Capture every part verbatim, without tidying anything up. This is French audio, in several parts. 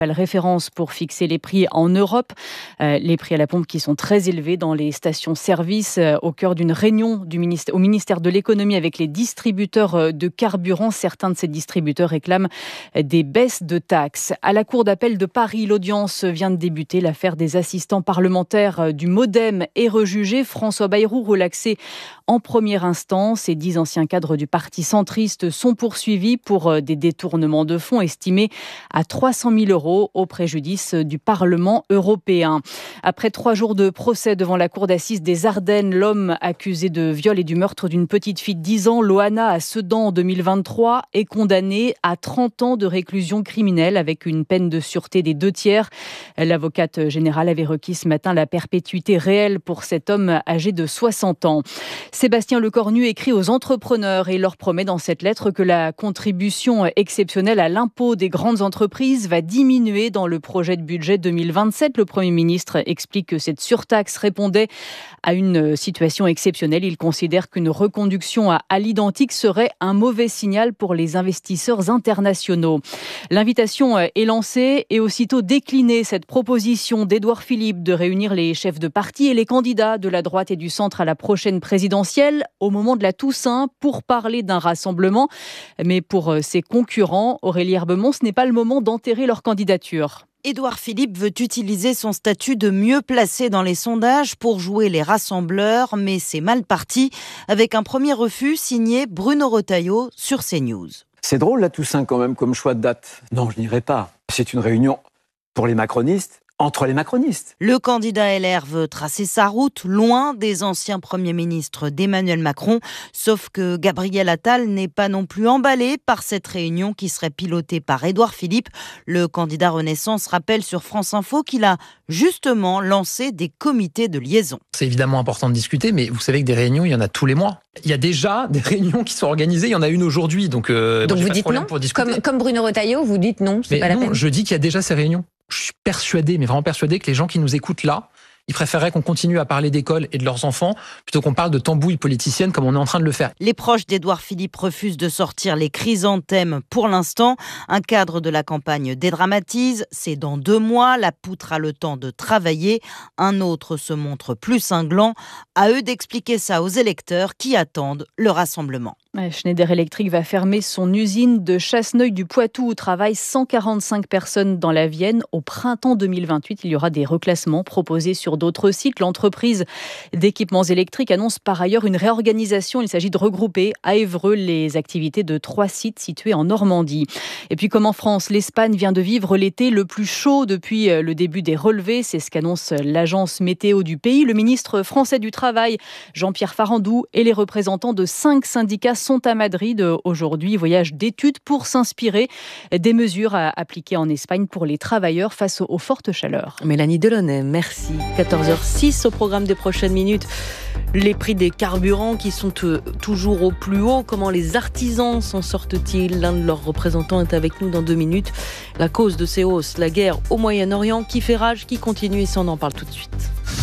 référence pour fixer les prix en Europe. Euh, les prix à la pompe qui sont très élevés dans les stations-service euh, au cœur d'une réunion du ministère, au ministère de l'économie avec les distributeurs de carburant. Certains de ces distributeurs réclament des baisses de taxes. À la Cour d'appel de Paris, l'audience vient de débuter. L'affaire des assistants parlementaires du MoDem est rejugée. François Bayrou relaxé en première instance. Et dix anciens cadres du parti centriste sont poursuivis pour des détournements de fonds estimés à trois cent mille euros au préjudice du Parlement européen. Après trois jours de procès devant la cour d'assises des Ardennes, l'homme accusé de viol et du meurtre d'une petite fille de dix ans, Loana, à Sedan en deux mille vingt-trois, est condamné à trente ans de réclusion criminelle avec une peine de sûreté des deux tiers. L'avocate générale avait requis ce matin la perpétuité réelle pour cet homme âgé de soixante ans. Sébastien Lecornu écrit aux entrepreneurs et leur promet dans cette lettre que la contribution exceptionnelle à l'impôt des grandes entreprises va diminuer dans le projet de budget deux mille vingt-sept. Le Premier ministre explique que cette surtaxe répondait à une situation exceptionnelle. Il considère qu'une reconduction à, à l'identique serait un mauvais signal pour les investisseurs internationaux. L'invitation est lancée et aussitôt déclinée, cette proposition d'Édouard Philippe de réunir les chefs de parti et les candidats de la droite et du centre à la prochaine présidentielle au moment de la Toussaint pour parler d'un rassemblement. Mais pour ses concurrents, Aurélie Herbemont, ce n'est pas le moment d'enterrer leur candidature. Édouard Philippe veut utiliser son statut de mieux placé dans les sondages pour jouer les rassembleurs, mais c'est mal parti, avec un premier refus signé Bruno Retailleau sur CNews. C'est drôle la Toussaint quand même comme choix de date. Non, je n'irai pas. C'est une réunion pour les macronistes, entre les macronistes. Le candidat L R veut tracer sa route, loin des anciens premiers ministres d'Emmanuel Macron, sauf que Gabriel Attal n'est pas non plus emballé par cette réunion qui serait pilotée par Édouard Philippe. Le candidat Renaissance rappelle sur France Info qu'il a justement lancé des comités de liaison. C'est évidemment important de discuter, mais vous savez que des réunions, il y en a tous les mois. Il y a déjà des réunions qui sont organisées, il y en a une aujourd'hui, donc, euh, donc moi, vous dites non pour discuter. comme, comme Bruno Retailleau, vous dites non, c'est mais pas la non, peine. Je dis qu'il y a déjà ces réunions. Je suis persuadé, mais vraiment persuadé que les gens qui nous écoutent là, ils préféreraient qu'on continue à parler d'école et de leurs enfants plutôt qu'on parle de tambouille politicienne comme on est en train de le faire. Les proches d'Édouard Philippe refusent de sortir les chrysanthèmes pour l'instant. Un cadre de la campagne dédramatise. C'est dans deux mois. La poutre a le temps de travailler. Un autre se montre plus cinglant. À eux d'expliquer ça aux électeurs qui attendent le rassemblement. Schneider Electric va fermer son usine de Chasseneuil-du-Poitou où travaillent cent quarante-cinq personnes dans la Vienne. Au printemps deux mille vingt-huit, il y aura des reclassements proposés sur d'autres sites. L'entreprise d'équipements électriques annonce par ailleurs une réorganisation. Il s'agit de regrouper à Évreux les activités de trois sites situés en Normandie. Et puis comme en France, l'Espagne vient de vivre l'été le plus chaud depuis le début des relevés. C'est ce qu'annonce l'agence météo du pays. Le ministre français du Travail, Jean-Pierre Farandou, et les représentants de cinq syndicats sont à Madrid aujourd'hui. Voyage d'études pour s'inspirer des mesures à appliquer en Espagne pour les travailleurs face aux fortes chaleurs. Mélanie Delaunay, merci. quatorze heures six au programme des prochaines minutes. Les prix des carburants qui sont euh, toujours au plus haut. Comment les artisans s'en sortent-ils? L'un de leurs représentants est avec nous dans deux minutes. La cause de ces hausses, la guerre au Moyen-Orient qui fait rage, qui continue, et ça on en parle tout de suite.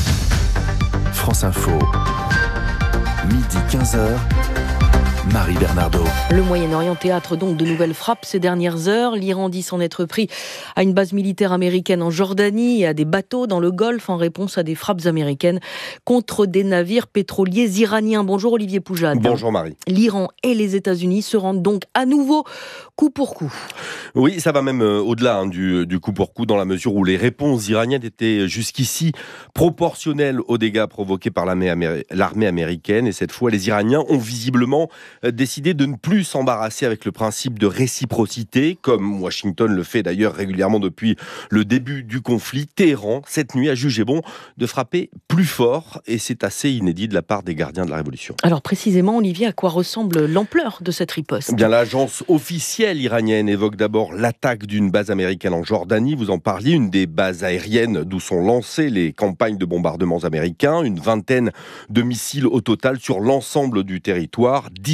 France Info, midi quinze heures. Marie Bernardo. Le Moyen-Orient, théâtre donc de nouvelles frappes ces dernières heures. L'Iran dit s'en être pris à une base militaire américaine en Jordanie et à des bateaux dans le Golfe en réponse à des frappes américaines contre des navires pétroliers iraniens. Bonjour Olivier Poujade. Bonjour Marie. L'Iran et les États-Unis se rendent donc à nouveau coup pour coup. Oui, ça va même euh, au-delà hein, du, du coup pour coup, dans la mesure où les réponses iraniennes étaient jusqu'ici proportionnelles aux dégâts provoqués par l'armée, améri- l'armée américaine. Et cette fois, les Iraniens ont visiblement décidé de ne plus s'embarrasser avec le principe de réciprocité, comme Washington le fait d'ailleurs régulièrement depuis le début du conflit. Téhéran, cette nuit, a jugé bon de frapper plus fort, et c'est assez inédit de la part des gardiens de la Révolution. Alors précisément, Olivier, à quoi ressemble l'ampleur de cette riposte ? Eh bien, l'agence officielle iranienne évoque d'abord l'attaque d'une base américaine en Jordanie. Vous en parliez, une des bases aériennes d'où sont lancées les campagnes de bombardements américains. Une vingtaine de missiles au total sur l'ensemble du territoire. dix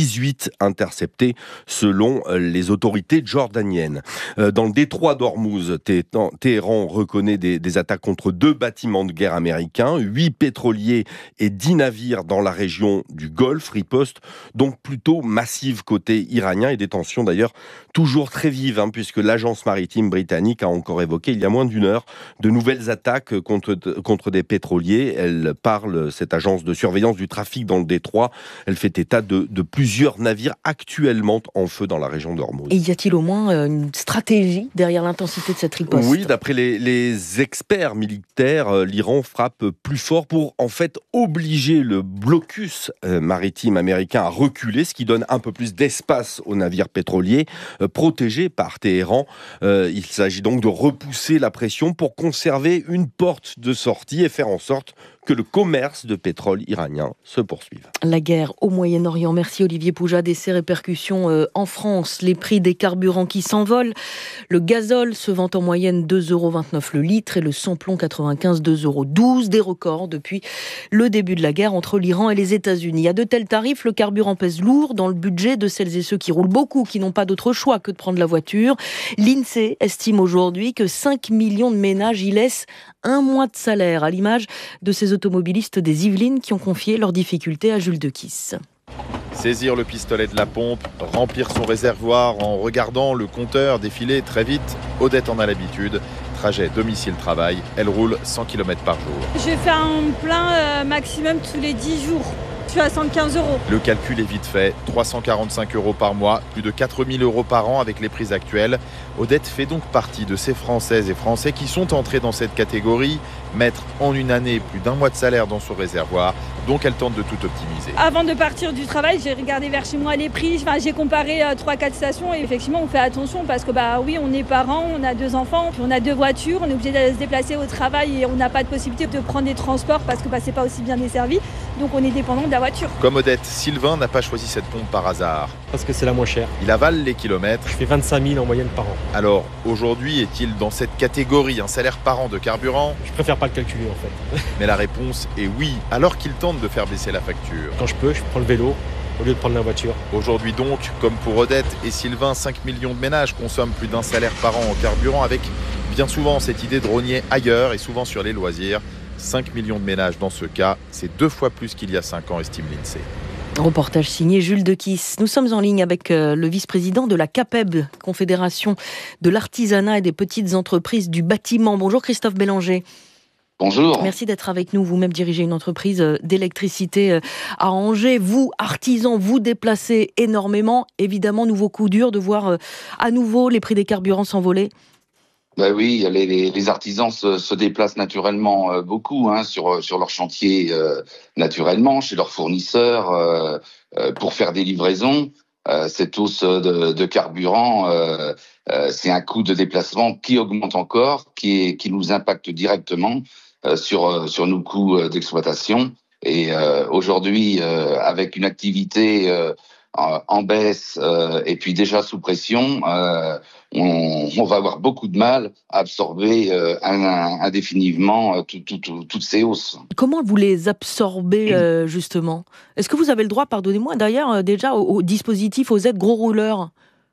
dix-huit interceptés selon les autorités jordaniennes. Dans le détroit d'Ormuz, Téhéran reconnaît des, des attaques contre deux bâtiments de guerre américains, huit pétroliers et dix navires dans la région du Golfe, riposte donc plutôt massive côté iranien et des tensions d'ailleurs toujours très vives, hein, puisque l'agence maritime britannique a encore évoqué il y a moins d'une heure de nouvelles attaques contre, contre des pétroliers. Elle parle, cette agence de surveillance du trafic dans le détroit, elle fait état de, de plusieurs navires actuellement en feu dans la région d'Ormuz. Et y a-t-il au moins une stratégie derrière l'intensité de cette riposte ? Oui, d'après les, les experts militaires, l'Iran frappe plus fort pour en fait obliger le blocus maritime américain à reculer, ce qui donne un peu plus d'espace aux navires pétroliers euh, protégés par Téhéran. Euh, il s'agit donc de repousser la pression pour conserver une porte de sortie et faire en sorte que le commerce de pétrole iranien se poursuive. La guerre au Moyen-Orient. Merci Olivier Poujade et ses répercussions euh, en France. Les prix des carburants qui s'envolent. Le gazole se vend en moyenne deux euros vingt-neuf le litre et le samplon quatre-vingt-quinze deux euros douze. Des records depuis le début de la guerre entre l'Iran et les États-Unis. À de tels tarifs, le carburant pèse lourd dans le budget de celles et ceux qui roulent beaucoup, qui n'ont pas d'autre choix que de prendre la voiture. L'INSEE estime aujourd'hui que cinq millions de ménages y laissent un mois de salaire, à l'image de ces automobilistes des Yvelines qui ont confié leurs difficultés à Jules Dequisse. Saisir le pistolet de la pompe, remplir son réservoir en regardant le compteur défiler très vite. Odette en a l'habitude. Trajet domicile-travail, elle roule cent kilomètres par jour. Je fais un plein euh, maximum tous les dix jours. Je suis à soixante-quinze euros. Le calcul est vite fait, trois cent quarante-cinq euros par mois, plus de quatre mille euros par an avec les prix actuels. Odette fait donc partie de ces Françaises et Français qui sont entrés dans cette catégorie, mettre en une année plus d'un mois de salaire dans son réservoir, donc elle tente de tout optimiser. Avant de partir du travail, j'ai regardé vers chez moi les prix, enfin, j'ai comparé euh, trois quatre stations et effectivement on fait attention parce que bah oui, on est parents, on a deux enfants, puis on a deux voitures, on est obligé de se déplacer au travail et on n'a pas de possibilité de prendre des transports parce que bah, c'est pas aussi bien desservi, donc on est dépendant de la voiture. Comme Odette, Sylvain n'a pas choisi cette pompe par hasard. Parce que c'est la moins chère. Il avale les kilomètres. Je fais vingt-cinq mille en moyenne par an. Alors, aujourd'hui, est-il dans cette catégorie, un salaire par an de carburant ? Je préfère pas le calculer en fait. Mais la réponse est oui, alors qu'il tente de faire baisser la facture. Quand je peux, je prends le vélo au lieu de prendre la voiture. Aujourd'hui donc, comme pour Odette et Sylvain, cinq millions de ménages consomment plus d'un salaire par an en carburant avec bien souvent cette idée de rogner ailleurs et souvent sur les loisirs. cinq millions de ménages dans ce cas, c'est deux fois plus qu'il y a cinq ans, estime l'INSEE. Reportage signé Jules Dequisse. Nous sommes en ligne avec le vice-président de la CAPEB, Confédération de l'artisanat et des petites entreprises du bâtiment. Bonjour Christophe Bélanger. Bonjour. Merci d'être avec nous. Vous-même dirigez une entreprise d'électricité à Angers. Vous, artisans, vous déplacez énormément. Évidemment, nouveau coup dur de voir à nouveau les prix des carburants s'envoler. Ben oui, les, les, les artisans se, se déplacent naturellement euh, beaucoup hein, sur, sur leur chantier, euh, naturellement, chez leurs fournisseurs, euh, euh, pour faire des livraisons. Euh, cette hausse de, de carburant, euh, euh, c'est un coût de déplacement qui augmente encore, qui, est, qui nous impacte directement euh, sur, sur nos coûts d'exploitation. Et euh, aujourd'hui, euh, avec une activité euh, en baisse euh, et puis déjà sous pression, euh, on, on va avoir beaucoup de mal à absorber euh, indéfiniment euh, tout, tout, tout, toutes ces hausses. Comment vous les absorbez euh, justement ? Est-ce que vous avez le droit, pardonnez-moi d'ailleurs, euh, déjà au, au dispositif, aux aides gros rouleurs ?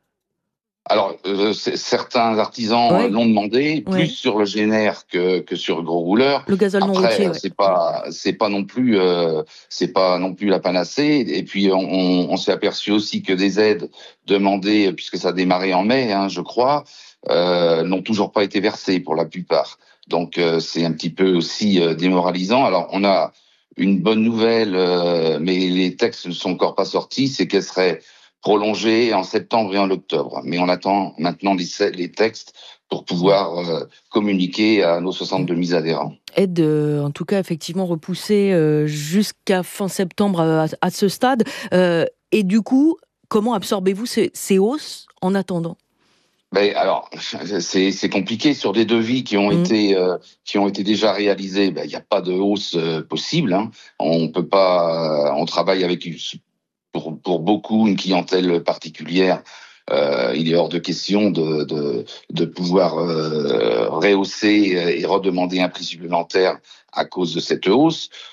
Alors, euh, certains artisans ouais. l'ont demandé, plus ouais. sur le G N R que, que sur le gros rouleur. Le gazole non routier, ouais. c'est pas, c'est pas non plus, euh, c'est pas non plus la panacée. Et puis, on, on s'est aperçu aussi que des aides demandées, puisque ça a démarré en mai, hein, je crois, euh, n'ont toujours pas été versées pour la plupart. Donc, euh, c'est un petit peu aussi euh, démoralisant. Alors, on a une bonne nouvelle, euh, mais les textes ne sont encore pas sortis, c'est qu'elle serait prolongé en septembre et en octobre. Mais on attend maintenant les, les textes pour pouvoir euh, communiquer à nos soixante-deux mille adhérents. Aide, euh, en tout cas, effectivement repoussée euh, jusqu'à fin septembre à, à ce stade. Euh, et du coup, comment absorbez-vous ces, ces hausses en attendant ? Ben alors, c'est, c'est compliqué sur des devis qui ont mmh. été euh, qui ont été déjà réalisés. Ben il n'y a pas de hausse euh, possible. Hein. On peut pas. Euh, on travaille avec une Pour, pour beaucoup, une clientèle particulière, euh, il est hors de question de, de, de pouvoir euh, rehausser et redemander un prix supplémentaire à cause de cette hausse.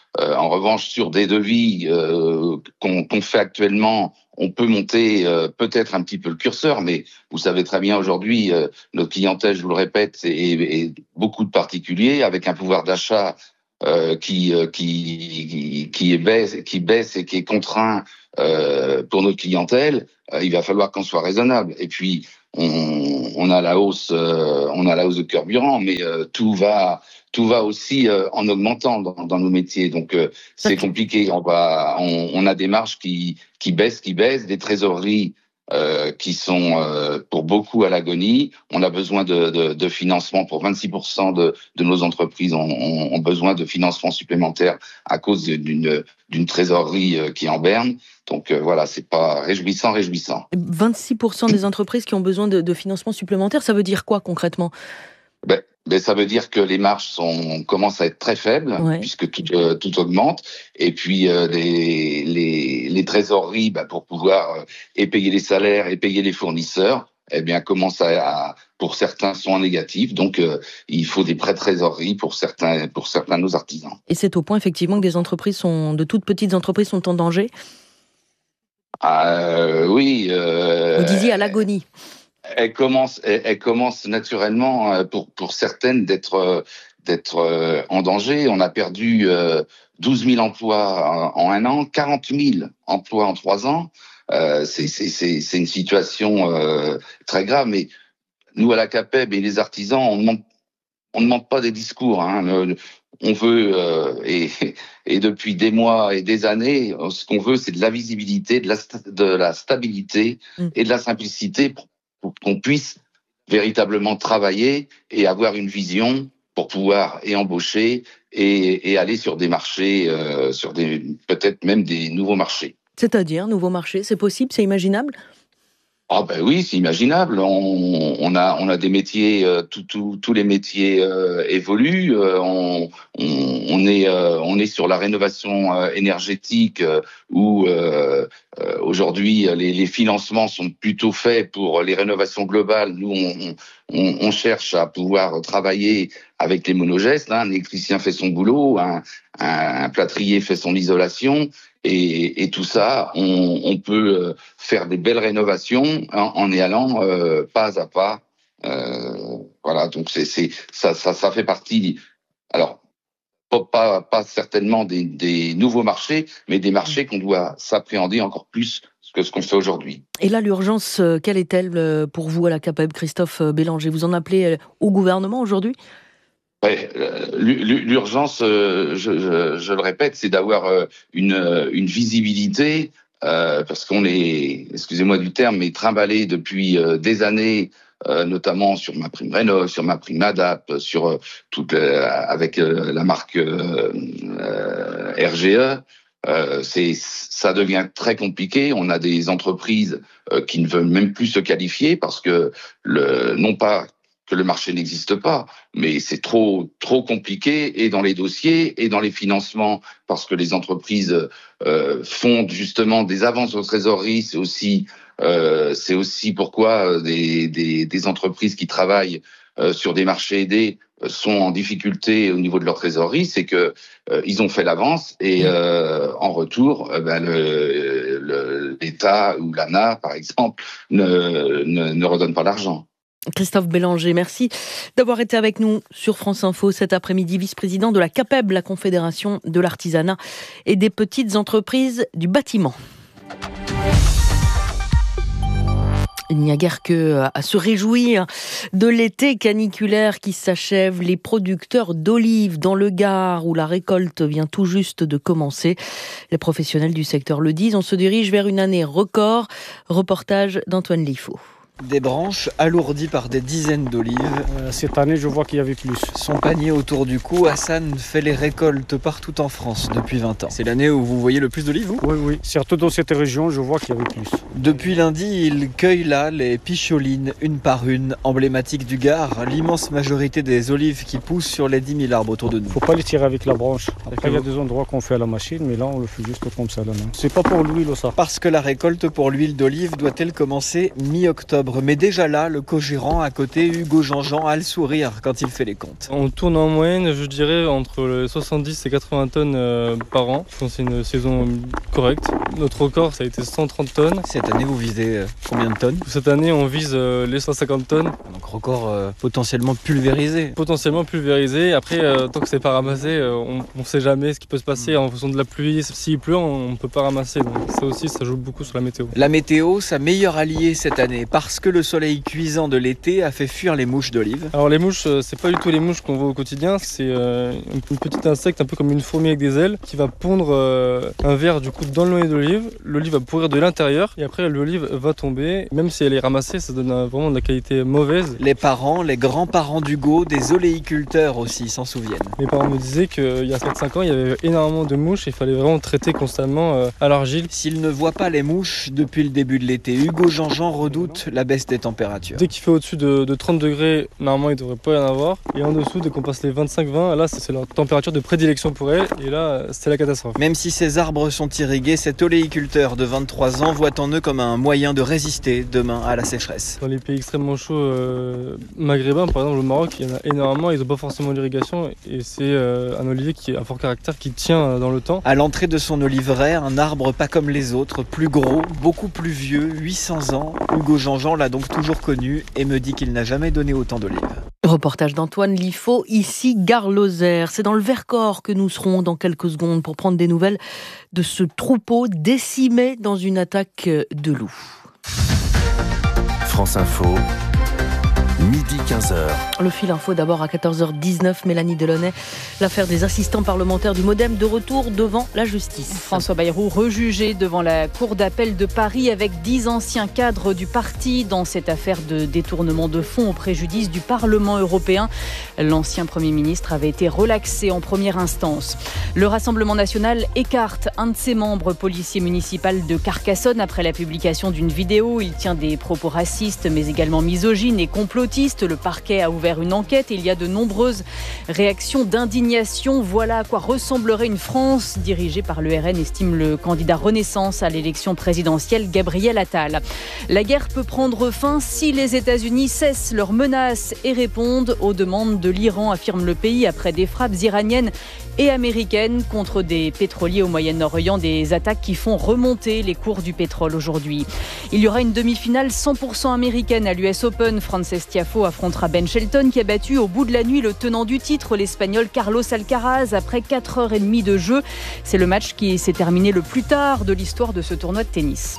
Euh, en revanche, sur des devis euh, qu'on, qu'on fait actuellement, on peut monter euh, peut-être un petit peu le curseur, mais vous savez très bien aujourd'hui, euh, notre clientèle, je vous le répète, est, est beaucoup de particuliers avec un pouvoir d'achat euh, qui, euh, qui, qui, est baisse, qui baisse et qui est contraint euh, pour notre clientèle. Euh, il va falloir qu'on soit raisonnable. Et puis, on, on a la hausse, euh, on a la hausse de carburant, mais euh, tout va, tout va aussi euh, en augmentant dans, dans nos métiers. Donc euh, c'est compliqué. On va, on, on a des marges qui, qui baissent, qui baissent, des trésoreries euh, qui sont euh, pour beaucoup à l'agonie. On a besoin de, de, de financement pour vingt-six pour cent de, de nos entreprises ont, ont, ont besoin de financement supplémentaire à cause d'une, d'une trésorerie qui est en berne. Donc euh, voilà, c'est pas réjouissant, réjouissant. vingt-six pour cent des entreprises qui ont besoin de, de financement supplémentaire, ça veut dire quoi concrètement ? Ben, ben ça veut dire que les marges sont commencent à être très faibles, ouais. puisque tout, euh, tout augmente. Et puis euh, les, les, les trésoreries, ben, pour pouvoir euh, et payer les salaires et payer les fournisseurs, eh bien commencent à, à pour certains sont en négatif. Donc euh, il faut des prêts de trésorerie pour certains pour certains de nos artisans. Et c'est au point effectivement que des entreprises sont de toutes petites entreprises sont en danger. Euh, oui. Euh, Vous disiez à l'agonie. Elle commence, elle, elle commence naturellement pour pour certaines d'être d'être en danger. On a perdu douze mille emplois en un an, quarante mille emplois en trois ans. Euh, c'est c'est c'est c'est une situation euh, très grave. Mais nous à la CAPEB et les artisans, on demande on ne demande pas des discours. Hein. On veut euh, et et depuis des mois et des années, ce qu'on veut, c'est de la visibilité, de la de la stabilité et de la simplicité pour pour qu'on puisse véritablement travailler et avoir une vision pour pouvoir et embaucher et, et aller sur des marchés, euh, sur des peut-être même des nouveaux marchés. C'est-à-dire, nouveaux marchés, c'est possible, c'est imaginable ? Ah ben oui, c'est imaginable. On, on a on a des métiers, euh, tout, tout, tous les métiers euh, évoluent. Euh, on, on, on est euh, on est sur la rénovation euh, énergétique euh, où euh, euh, aujourd'hui les, les financements sont plutôt faits pour les rénovations globales. Nous on, on, on cherche à pouvoir travailler avec les monogestes. Hein. Un électricien fait son boulot, un, un, un plâtrier fait son isolation. Et, et tout ça, on, on peut faire des belles rénovations en, en y allant euh, pas à pas. Euh, voilà, donc c'est, c'est ça, ça, ça fait partie. Alors, pas, pas, pas certainement des, des nouveaux marchés, mais des marchés qu'on doit s'appréhender encore plus que ce qu'on fait aujourd'hui. Et là, l'urgence, quelle est-elle pour vous à la CAPEB, Christophe Bélanger ? Vous en appelez au gouvernement aujourd'hui ? Ouais, l'urgence, je, je, je le répète, c'est d'avoir une, une visibilité, euh, parce qu'on est, excusez-moi du terme, mais trimballé depuis des années, euh, notamment sur ma prime Rénov, sur ma prime Adap, sur toute avec la marque euh, R G E. Euh, c'est, ça devient très compliqué. On a des entreprises euh, qui ne veulent même plus se qualifier parce que le, non pas que le marché n'existe pas, mais c'est trop trop compliqué et dans les dossiers et dans les financements parce que les entreprises euh, font justement des avances aux trésoreries. C'est aussi euh, c'est aussi pourquoi des, des des entreprises qui travaillent euh, sur des marchés aidés sont en difficulté au niveau de leur trésorerie, c'est que euh, ils ont fait l'avance et euh, en retour, euh, ben, le, le, l'État ou l'A N A, par exemple, ne, ne, ne redonne pas l'argent. Christophe Bélanger, merci d'avoir été avec nous sur France Info cet après-midi, vice-président de la CAPEB, la Confédération de l'artisanat et des petites entreprises du bâtiment. Il n'y a guère que à se réjouir de l'été caniculaire qui s'achève. Les producteurs d'olives dans le Gard, où la récolte vient tout juste de commencer. Les professionnels du secteur le disent, on se dirige vers une année record. Reportage d'Antoine Liffaut. Des branches alourdies par des dizaines d'olives. Euh, cette année, je vois qu'il y avait plus. Son panier autour du cou, Hassan fait les récoltes partout en France depuis vingt ans. C'est l'année où vous voyez le plus d'olives, vous ? Oui, oui. Surtout dans cette région, je vois qu'il y avait plus. Depuis lundi, il cueille là les picholines, une par une, emblématiques du Gard, l'immense majorité des olives qui poussent sur les dix mille arbres autour de nous. Faut pas les tirer avec la branche. Après, il y a des endroits qu'on fait à la machine, mais là, on le fait juste comme ça, la main. C'est pas pour l'huile, ça. Parce que la récolte pour l'huile d'olive doit-elle commencer mi-octobre ? octobre, mais déjà là, le co-gérant à côté, Hugo Jean-Jean, a le sourire quand il fait les comptes. On tourne en moyenne, je dirais, entre soixante-dix et quatre-vingts tonnes euh, par an. Je pense que c'est une saison correcte. Notre record, ça a été cent trente tonnes. Cette année, vous visez combien de tonnes? Cette année, on vise euh, les cent cinquante tonnes. Donc record euh, potentiellement pulvérisé. Potentiellement pulvérisé. Après, euh, tant que c'est pas ramassé, euh, on ne sait jamais ce qui peut se passer en fonction de la pluie. S'il pleut, on ne peut pas ramasser. Donc ça aussi, ça joue beaucoup sur la météo. La météo, sa meilleure alliée cette année, parce que le soleil cuisant de l'été a fait fuir les mouches d'olive. Alors les mouches, euh, c'est pas du tout les mouches qu'on voit au quotidien. C'est euh, une petite insecte, un peu comme une fourmi avec des ailes, qui va pondre euh, un ver du coup dans le noyau d'olive. L'olive va pourrir de l'intérieur et après l'olive va tomber. Même si elle est ramassée, ça donne vraiment de la qualité mauvaise. Les parents, les grands-parents d'Hugo, des oléiculteurs aussi, s'en souviennent. Mes parents me disaient qu'il y a quatre cinq ans, il y avait énormément de mouches et il fallait vraiment traiter constamment euh, à l'argile. S'il ne voit pas les mouches depuis le début de l'été, Hugo Jean-Jean redoute la baisse des températures. Dès qu'il fait au-dessus de, de trente degrés, normalement il ne devrait pas y en avoir. Et en dessous, dès qu'on passe les vingt-cinq vingt, là c'est leur température de prédilection pour elle. Et là, c'est la catastrophe. Même si ces arbres sont irrigués, cet oléiculteur de vingt-trois ans voit en eux comme un moyen de résister demain à la sécheresse. Dans les pays extrêmement chauds euh, maghrébins, par exemple au Maroc, il y en a énormément, ils n'ont pas forcément l'irrigation et c'est euh, un olivier qui a un fort caractère qui tient dans le temps. À l'entrée de son oliveraie, un arbre pas comme les autres, plus gros, beaucoup plus vieux, huit cents ans. Hugo Jean-Jean l'a donc toujours connu et me dit qu'il n'a jamais donné autant d'olives. Reportage d'Antoine Liffaut, ici Gare Lozère. C'est dans le Vercors que nous serons dans quelques secondes pour prendre des nouvelles de ce troupeau décimé dans une attaque de loups. France Info, midi quinze heures. Le fil info d'abord à quatorze heures dix-neuf, Mélanie Delaunay. L'affaire des assistants parlementaires du Modem de retour devant la justice. François Bayrou rejugé devant la cour d'appel de Paris avec dix anciens cadres du parti dans cette affaire de détournement de fonds au préjudice du Parlement européen. L'ancien Premier ministre avait été relaxé en première instance. Le Rassemblement national écarte un de ses membres, policier municipal de Carcassonne, après la publication d'une vidéo. Il tient des propos racistes mais également misogynes et complotistes. Le parquet a ouvert une enquête et il y a de nombreuses réactions d'indignation. Voilà à quoi ressemblerait une France dirigée par le R N, estime le candidat Renaissance à l'élection présidentielle Gabriel Attal. La guerre peut prendre fin si les États-Unis cessent leurs menaces et répondent aux demandes de l'Iran, affirme le pays après des frappes iraniennes et américaines contre des pétroliers au Moyen-Orient, des attaques qui font remonter les cours du pétrole aujourd'hui. Il y aura une demi-finale cent pour cent américaine à l'U S Open. Frances Tiafoe affrontera Ben Shelton qui a battu au bout de la nuit le tenant du titre, l'Espagnol Carlos Alcaraz, après quatre heures trente de jeu. C'est le match qui s'est terminé le plus tard de l'histoire de ce tournoi de tennis.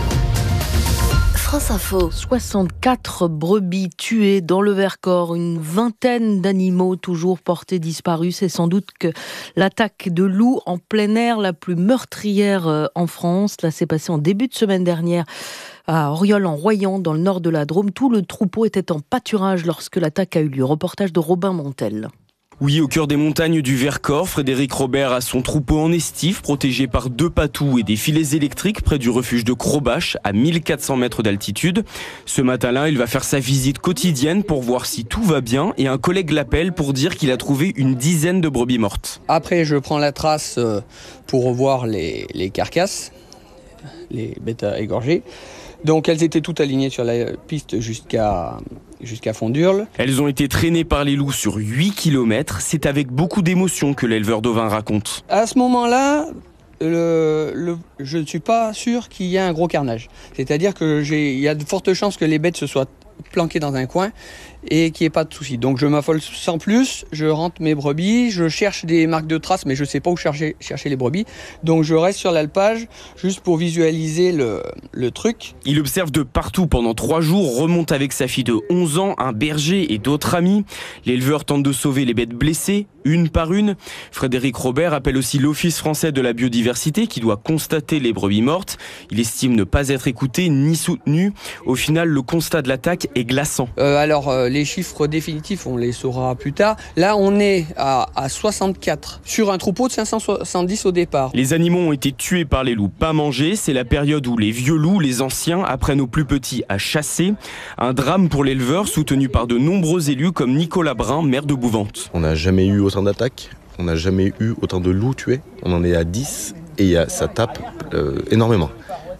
France Info. soixante-quatre brebis tuées dans le Vercors, une vingtaine d'animaux toujours portés disparus. C'est sans doute que l'attaque de loups en plein air la plus meurtrière en France. Là, c'est passé en début de semaine dernière à Auriol-en-Royan, dans le nord de la Drôme. Tout le troupeau était en pâturage lorsque l'attaque a eu lieu. Reportage de Robin Montel. Oui, au cœur des montagnes du Vercors, Frédéric Robert a son troupeau en estif, protégé par deux patous et des filets électriques près du refuge de Crobache, à mille quatre cents mètres d'altitude. Ce matin-là, il va faire sa visite quotidienne pour voir si tout va bien et un collègue l'appelle pour dire qu'il a trouvé une dizaine de brebis mortes. Après, je prends la trace pour revoir les, les carcasses, les bêtes égorgées. Donc elles étaient toutes alignées sur la piste jusqu'à, jusqu'à Fondurle. Elles ont été traînées par les loups sur huit kilomètres. C'est avec beaucoup d'émotion que l'éleveur d'ovins raconte. À ce moment-là, le, le, je ne suis pas sûr qu'il y ait un gros carnage. C'est-à-dire qu'il y a de fortes chances que les bêtes se soient planquées dans un coin et qu'il n'y ait pas de souci. Donc je m'affole sans plus, je rentre mes brebis, je cherche des marques de traces, mais je ne sais pas où chercher, chercher les brebis. Donc je reste sur l'alpage juste pour visualiser le, le truc. Il observe de partout pendant trois jours, remonte avec sa fille de onze ans, un berger et d'autres amis. L'éleveur tente de sauver les bêtes blessées, une par une. Frédéric Robert appelle aussi l'Office français de la biodiversité qui doit constater les brebis mortes. Il estime ne pas être écouté ni soutenu. Au final, le constat de l'attaque est glaçant. Euh, alors, euh, les chiffres définitifs, on les saura plus tard. Là, on est à, à soixante-quatre sur un troupeau de cinq cent soixante-dix au départ. Les animaux ont été tués par les loups, pas mangés. C'est la période où les vieux loups, les anciens, apprennent aux plus petits à chasser. Un drame pour l'éleveur, soutenu par de nombreux élus comme Nicolas Brun, maire de Bouvante. On n'a jamais eu autant d'attaques, on n'a jamais eu autant de loups tués. On en est à dix et ça tape euh, énormément.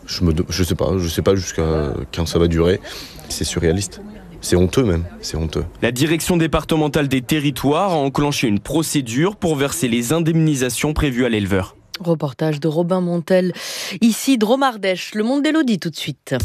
Je me, je sais pas, je sais pas jusqu'à quand ça va durer. C'est surréaliste. C'est honteux même, c'est honteux. La direction départementale des territoires a enclenché une procédure pour verser les indemnisations prévues à l'éleveur. Reportage de Robin Montel. Ici, Dromardèche, le monde d'Élodie tout de suite.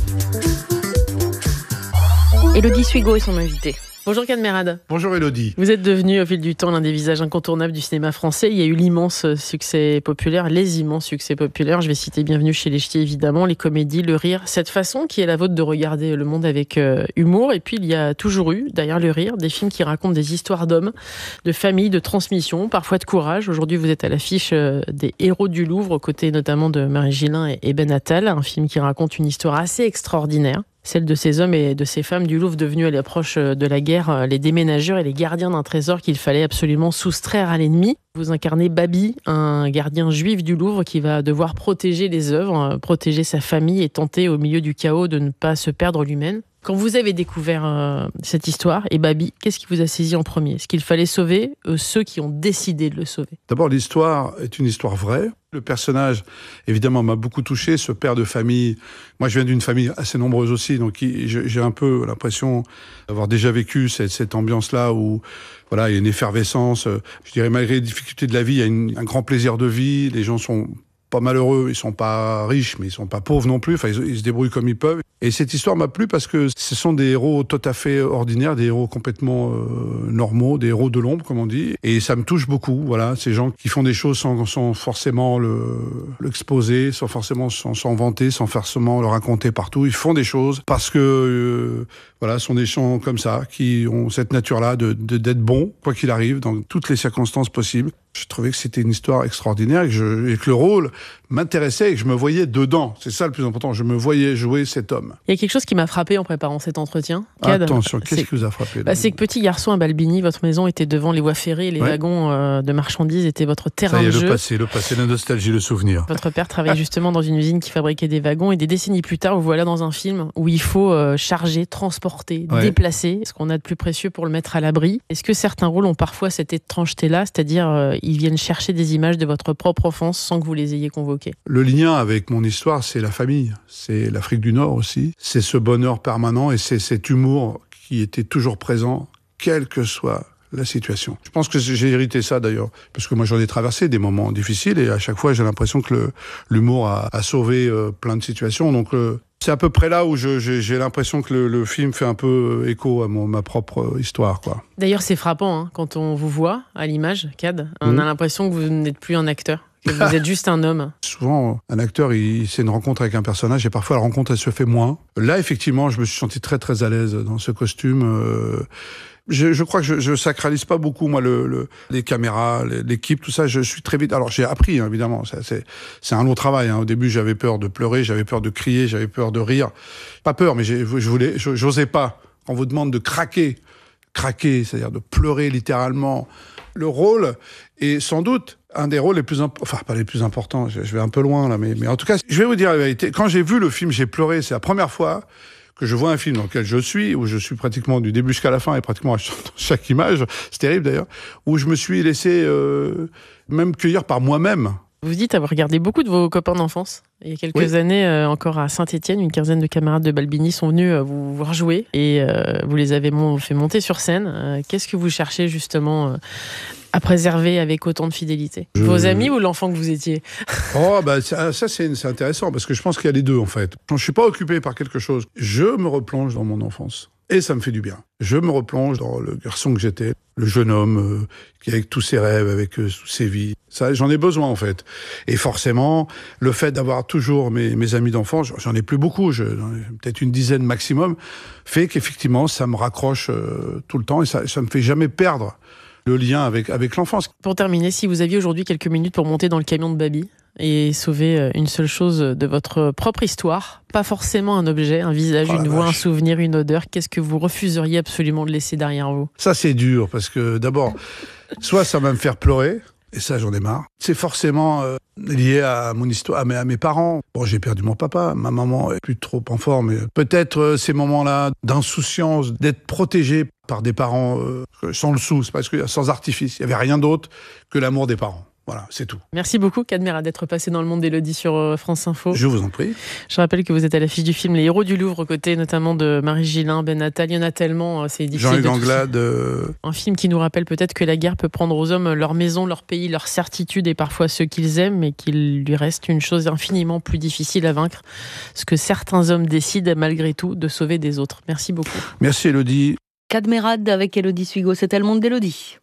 Élodie Suigo est son invitée. Bonjour Kad Merad. Bonjour Élodie. Vous êtes devenu au fil du temps l'un des visages incontournables du cinéma français. Il y a eu l'immense succès populaire, les immenses succès populaires. Je vais citer Bienvenue chez les Ch'tis évidemment, les comédies, le rire, cette façon qui est la vôtre de regarder le monde avec euh, humour. Et puis il y a toujours eu, derrière le rire, des films qui racontent des histoires d'hommes, de famille, de transmission, parfois de courage. Aujourd'hui vous êtes à l'affiche euh, des Héros du Louvre, aux côtés notamment de Marie Gillin et, et Ben Attal, un film qui raconte une histoire assez extraordinaire. Celle de ces hommes et de ces femmes du Louvre devenus à l'approche de la guerre les déménageurs et les gardiens d'un trésor qu'il fallait absolument soustraire à l'ennemi. Vous incarnez Babi, un gardien juif du Louvre qui va devoir protéger les œuvres, protéger sa famille et tenter au milieu du chaos de ne pas se perdre lui-même. Quand vous avez découvert euh, cette histoire et Babi, qu'est-ce qui vous a saisi en premier ? Est-ce qu'il fallait sauver euh, ceux qui ont décidé de le sauver ? D'abord, l'histoire est une histoire vraie. Le personnage, évidemment, m'a beaucoup touché, ce père de famille. Moi, je viens d'une famille assez nombreuse aussi, donc j'ai un peu l'impression d'avoir déjà vécu cette, cette ambiance-là où, voilà, il y a une effervescence. Je dirais, malgré les difficultés de la vie, il y a une, un grand plaisir de vie. Les gens sont pas malheureux, ils sont pas riches, mais ils sont pas pauvres non plus. Enfin, ils, ils se débrouillent comme ils peuvent. Et cette histoire m'a plu parce que ce sont des héros tout à fait ordinaires, des héros complètement euh, normaux, des héros de l'ombre, comme on dit. Et ça me touche beaucoup. Voilà, ces gens qui font des choses sans, sans forcément le, l'exposer, sans forcément s'en, s'en vanter, sans forcément le raconter partout. Ils font des choses parce que euh, voilà, ce sont des gens comme ça qui ont cette nature-là de, de d'être bons, quoi qu'il arrive, dans toutes les circonstances possibles. Je trouvais que c'était une histoire extraordinaire et que, je, et que le rôle m'intéressait et que je me voyais dedans. C'est ça le plus important. Je me voyais jouer cet homme. Il y a quelque chose qui m'a frappé en préparant cet entretien. Kad, attention, qu'est-ce qui vous a frappé bah, C'est que petit garçon à Balbini, votre maison était devant les voies ferrées, les ouais. wagons euh, de marchandises étaient votre terrain ça y est, de jeu. Le passé, le passé, la nostalgie, le souvenir. Votre père travaillait justement dans une usine qui fabriquait des wagons et des décennies plus tard, vous voilà dans un film où il faut euh, charger, transporter, ouais. déplacer ce qu'on a de plus précieux pour le mettre à l'abri. Est-ce que certains rôles ont parfois cette étrangeté-là, c'est-à-dire euh, ils viennent chercher des images de votre propre enfance sans que vous les ayez convoquées? Le lien avec mon histoire, c'est la famille, c'est l'Afrique du Nord aussi, c'est ce bonheur permanent et c'est cet humour qui était toujours présent, quelle que soit la situation. Je pense que j'ai hérité ça d'ailleurs, parce que moi j'en ai traversé des moments difficiles et à chaque fois j'ai l'impression que le, l'humour a, a sauvé euh, plein de situations. Donc euh, c'est à peu près là où je, j'ai, j'ai l'impression que le, le film fait un peu écho à mon, ma propre histoire, quoi. D'ailleurs c'est frappant hein, quand on vous voit à l'image, Kad, on mmh. a l'impression que vous n'êtes plus un acteur. Vous êtes juste un homme. Souvent, un acteur, il, c'est une rencontre avec un personnage et parfois la rencontre, elle se fait moins. Là, effectivement, je me suis senti très, très à l'aise dans ce costume. Euh, je, je crois que je, je sacralise pas beaucoup, moi, le, le, les caméras, l'équipe, tout ça. Je suis très vite... Alors, j'ai appris, hein, évidemment. Ça, c'est, c'est un long travail. Hein. Au début, j'avais peur de pleurer, j'avais peur de crier, j'avais peur de rire. Pas peur, mais j'ai, je voulais, j'osais pas. On vous demande de craquer. Craquer, c'est-à-dire de pleurer littéralement. Le rôle est sans doute un des rôles les plus importants, enfin pas les plus importants, je vais un peu loin là, mais, mais en tout cas, je vais vous dire la vérité, quand j'ai vu le film, j'ai pleuré, c'est la première fois que je vois un film dans lequel je suis, où je suis pratiquement du début jusqu'à la fin et pratiquement à chaque image, c'est terrible d'ailleurs, où je me suis laissé euh, même cueillir par moi-même. Vous dites avoir regardé beaucoup de vos copains d'enfance. Il y a quelques oui. années, euh, encore à Saint-Étienne, une quinzaine de camarades de Balbini sont venus euh, vous voir jouer et euh, vous les avez mon- fait monter sur scène. Euh, qu'est-ce que vous cherchez justement euh, à préserver avec autant de fidélité ? Je... Vos amis ou l'enfant que vous étiez ? Oh, bah ça, ça c'est, c'est intéressant parce que je pense qu'il y a les deux en fait. Quand je suis pas occupé par quelque chose, je me replonge dans mon enfance. Et ça me fait du bien. Je me replonge dans le garçon que j'étais, le jeune homme euh, qui avec tous ses rêves, avec euh, toutes ses vies. Ça, j'en ai besoin en fait. Et forcément, le fait d'avoir toujours mes, mes amis d'enfance, j'en ai plus beaucoup, je, peut-être une dizaine maximum, fait qu'effectivement, ça me raccroche euh, tout le temps et ça, ça me fait jamais perdre le lien avec, avec l'enfance. Pour terminer, si vous aviez aujourd'hui quelques minutes pour monter dans le camion de Babi et sauver une seule chose de votre propre histoire, pas forcément un objet, un visage, oh une voix, vache. un souvenir, une odeur, qu'est-ce que vous refuseriez absolument de laisser derrière vous ? Ça, c'est dur, parce que d'abord, soit ça va me faire pleurer, et ça, j'en ai marre. C'est forcément euh, lié à mon histoire, à mes, à mes parents. Bon, j'ai perdu mon papa, ma maman est plus trop en forme. Mais peut-être euh, ces moments-là d'insouciance, d'être protégé par des parents euh, sans le sou, c'est parce que sans artifice, il n'y avait rien d'autre que l'amour des parents. Voilà, c'est tout. Merci beaucoup, Cadmerade, d'être passé dans le monde d'Élodie sur France Info. Je vous en prie. Je rappelle que vous êtes à l'affiche du film Les Héros du Louvre, aux côtés notamment de Marie Gillin, Ben Attal. Il y en a tellement, c'est difficile. Jean-Hugues Anglade. Euh... Un film qui nous rappelle peut-être que la guerre peut prendre aux hommes leur maison, leur pays, leur certitude et parfois ceux qu'ils aiment, mais qu'il lui reste une chose infiniment plus difficile à vaincre, ce que certains hommes décident malgré tout de sauver des autres. Merci beaucoup. Merci Élodie. Cadmerade avec Élodie Suigo, c'était le monde d'Élodie.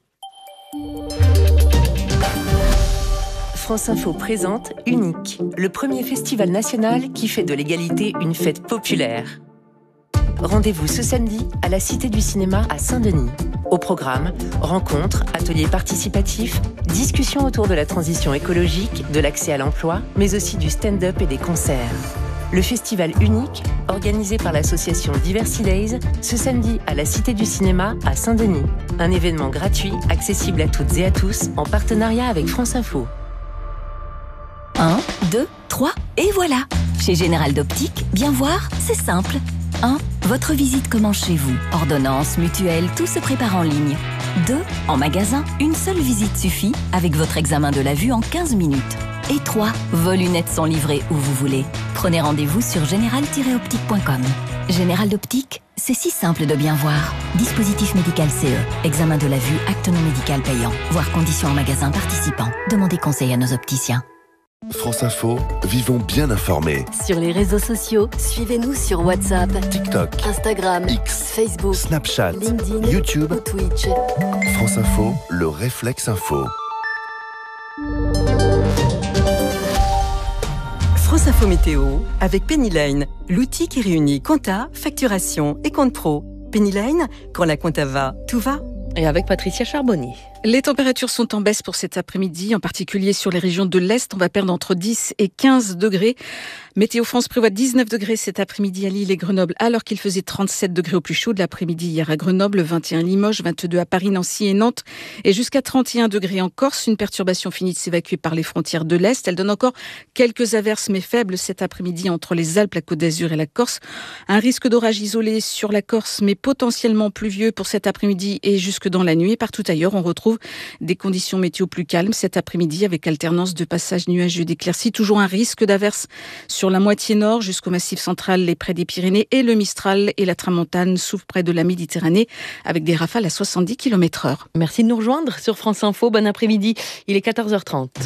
France Info présente Unique, le premier festival national qui fait de l'égalité une fête populaire. Rendez-vous ce samedi à la Cité du Cinéma à Saint-Denis. Au programme, rencontres, ateliers participatifs, discussions autour de la transition écologique, de l'accès à l'emploi, mais aussi du stand-up et des concerts. Le festival Unique, organisé par l'association Diversity Days, ce samedi à la Cité du Cinéma à Saint-Denis. Un événement gratuit, accessible à toutes et à tous, en partenariat avec France Info. un, deux, trois, et voilà. Chez Général d'Optique, bien voir, c'est simple. un. Votre visite commence chez vous. Ordonnance, mutuelle, tout se prépare en ligne. deux. En magasin, une seule visite suffit avec votre examen de la vue en quinze minutes. Et trois. Vos lunettes sont livrées où vous voulez. Prenez rendez-vous sur général tiret optique point com. Général d'Optique, c'est si simple de bien voir. Dispositif médical C E. Examen de la vue, acte non médical payant. Voir conditions en magasin participant. Demandez conseil à nos opticiens. France Info, vivons bien informés. Sur les réseaux sociaux, suivez-nous sur WhatsApp, TikTok, Instagram, X, Facebook, Snapchat, LinkedIn, YouTube, ou Twitch. France Info, le réflexe info. France Info Météo avec Pennyline, l'outil qui réunit compta, facturation et compte pro. Pennyline, quand la compta va, tout va. Et avec Patricia Charbonnier. Les températures sont en baisse pour cet après-midi, en particulier sur les régions de l'Est. On va perdre entre dix et quinze degrés. Météo France prévoit dix-neuf degrés cet après-midi à Lille et Grenoble, alors qu'il faisait trente-sept degrés au plus chaud de l'après-midi hier à Grenoble, vingt et un à Limoges, vingt-deux à Paris, Nancy et Nantes, et jusqu'à trente et un degrés en Corse. Une perturbation finit de s'évacuer par les frontières de l'Est. Elle donne encore quelques averses, mais faibles cet après-midi entre les Alpes, la Côte d'Azur et la Corse. Un risque d'orage isolé sur la Corse, mais potentiellement pluvieux pour cet après-midi et jusque dans la nuit. Et partout ailleurs, on retrouve des conditions météo plus calmes cet après-midi avec alternance de passages nuageux et d'éclaircies. Toujours un risque d'averse sur la moitié nord jusqu'au massif central et près des Pyrénées, et le Mistral et la Tramontane souffrent près de la Méditerranée avec des rafales à soixante-dix kilomètres heure. Merci de nous rejoindre sur France Info. Bon après-midi. Il est quatorze heures trente.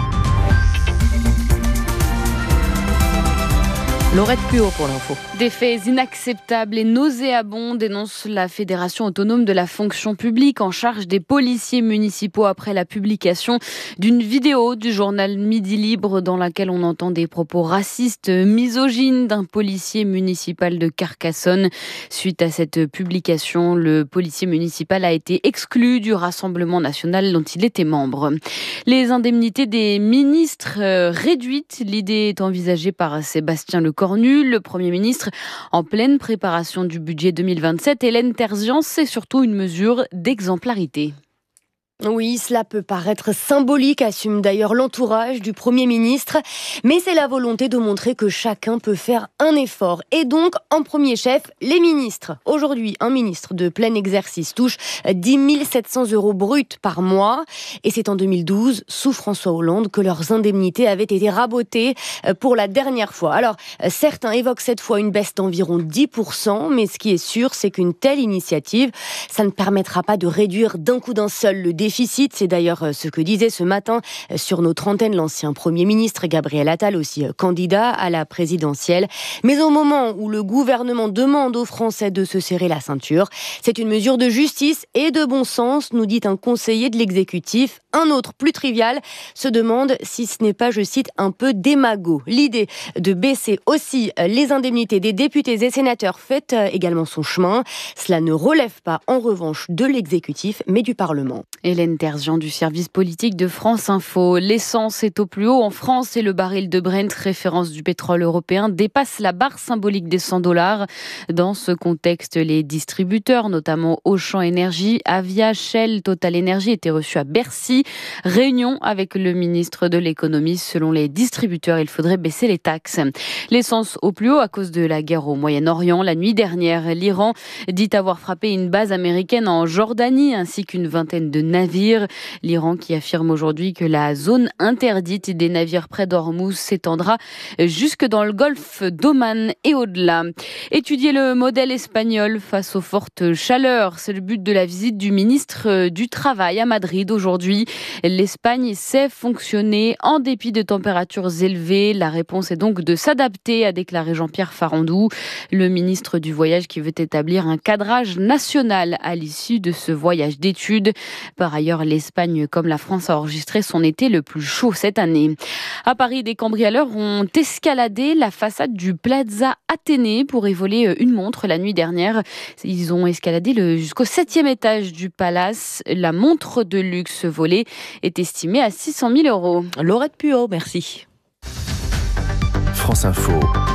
Laurette Puot pour l'info. Des faits inacceptables et nauséabonds dénonce la Fédération autonome de la fonction publique en charge des policiers municipaux après la publication d'une vidéo du journal Midi Libre dans laquelle on entend des propos racistes, misogynes d'un policier municipal de Carcassonne. Suite à cette publication, le policier municipal a été exclu du Rassemblement national dont il était membre. Les indemnités des ministres réduites, l'idée est envisagée par Sébastien Lecornu, le Premier ministre en pleine préparation du budget deux mille vingt-sept. Hélène Terzian, c'est surtout une mesure d'exemplarité. Oui, cela peut paraître symbolique, assume d'ailleurs l'entourage du Premier ministre, mais c'est la volonté de montrer que chacun peut faire un effort. Et donc, en premier chef, les ministres. Aujourd'hui, un ministre de plein exercice touche dix mille sept cents euros bruts par mois. Et c'est en deux mille douze, sous François Hollande, que leurs indemnités avaient été rabotées pour la dernière fois. Alors, certains évoquent cette fois une baisse d'environ dix pour cent, mais ce qui est sûr, c'est qu'une telle initiative, ça ne permettra pas de réduire d'un coup d'un seul le déficit. C'est d'ailleurs ce que disait ce matin sur notre antenne l'ancien Premier ministre Gabriel Attal, aussi candidat à la présidentielle. Mais au moment où le gouvernement demande aux Français de se serrer la ceinture, c'est une mesure de justice et de bon sens, nous dit un conseiller de l'exécutif. Un autre, plus trivial, se demande si ce n'est pas, je cite, un peu démago. L'idée de baisser aussi les indemnités des députés et sénateurs fait également son chemin. Cela ne relève pas, en revanche, de l'exécutif, mais du Parlement. Hélène Terzian du service politique de France Info. L'essence est au plus haut en France et le baril de Brent, référence du pétrole européen, dépasse la barre symbolique des cent dollars. Dans ce contexte, les distributeurs, notamment Auchan Énergie, Avia, Shell, Total Énergie, étaient reçus à Bercy. Réunion avec le ministre de l'économie. Selon les distributeurs, il faudrait baisser les taxes. L'essence au plus haut à cause de la guerre au Moyen-Orient. La nuit dernière, l'Iran dit avoir frappé une base américaine en Jordanie ainsi qu'une vingtaine de navires navires. L'Iran qui affirme aujourd'hui que la zone interdite des navires près d'Ormuz s'étendra jusque dans le golfe d'Oman et au-delà. Étudier le modèle espagnol face aux fortes chaleurs, c'est le but de la visite du ministre du Travail à Madrid aujourd'hui. L'Espagne sait fonctionner en dépit de températures élevées. La réponse est donc de s'adapter, a déclaré Jean-Pierre Farandou, le ministre du Voyage qui veut établir un cadrage national à l'issue de ce voyage d'études. Par ailleurs, l'Espagne, comme la France, a enregistré son été le plus chaud cette année. À Paris, des cambrioleurs ont escaladé la façade du Plaza Athénée pour y voler une montre la nuit dernière. Ils ont escaladé le, jusqu'au septième étage du palace. La montre de luxe volée est estimée à six cent mille euros. Laurette Puot, merci. France Info,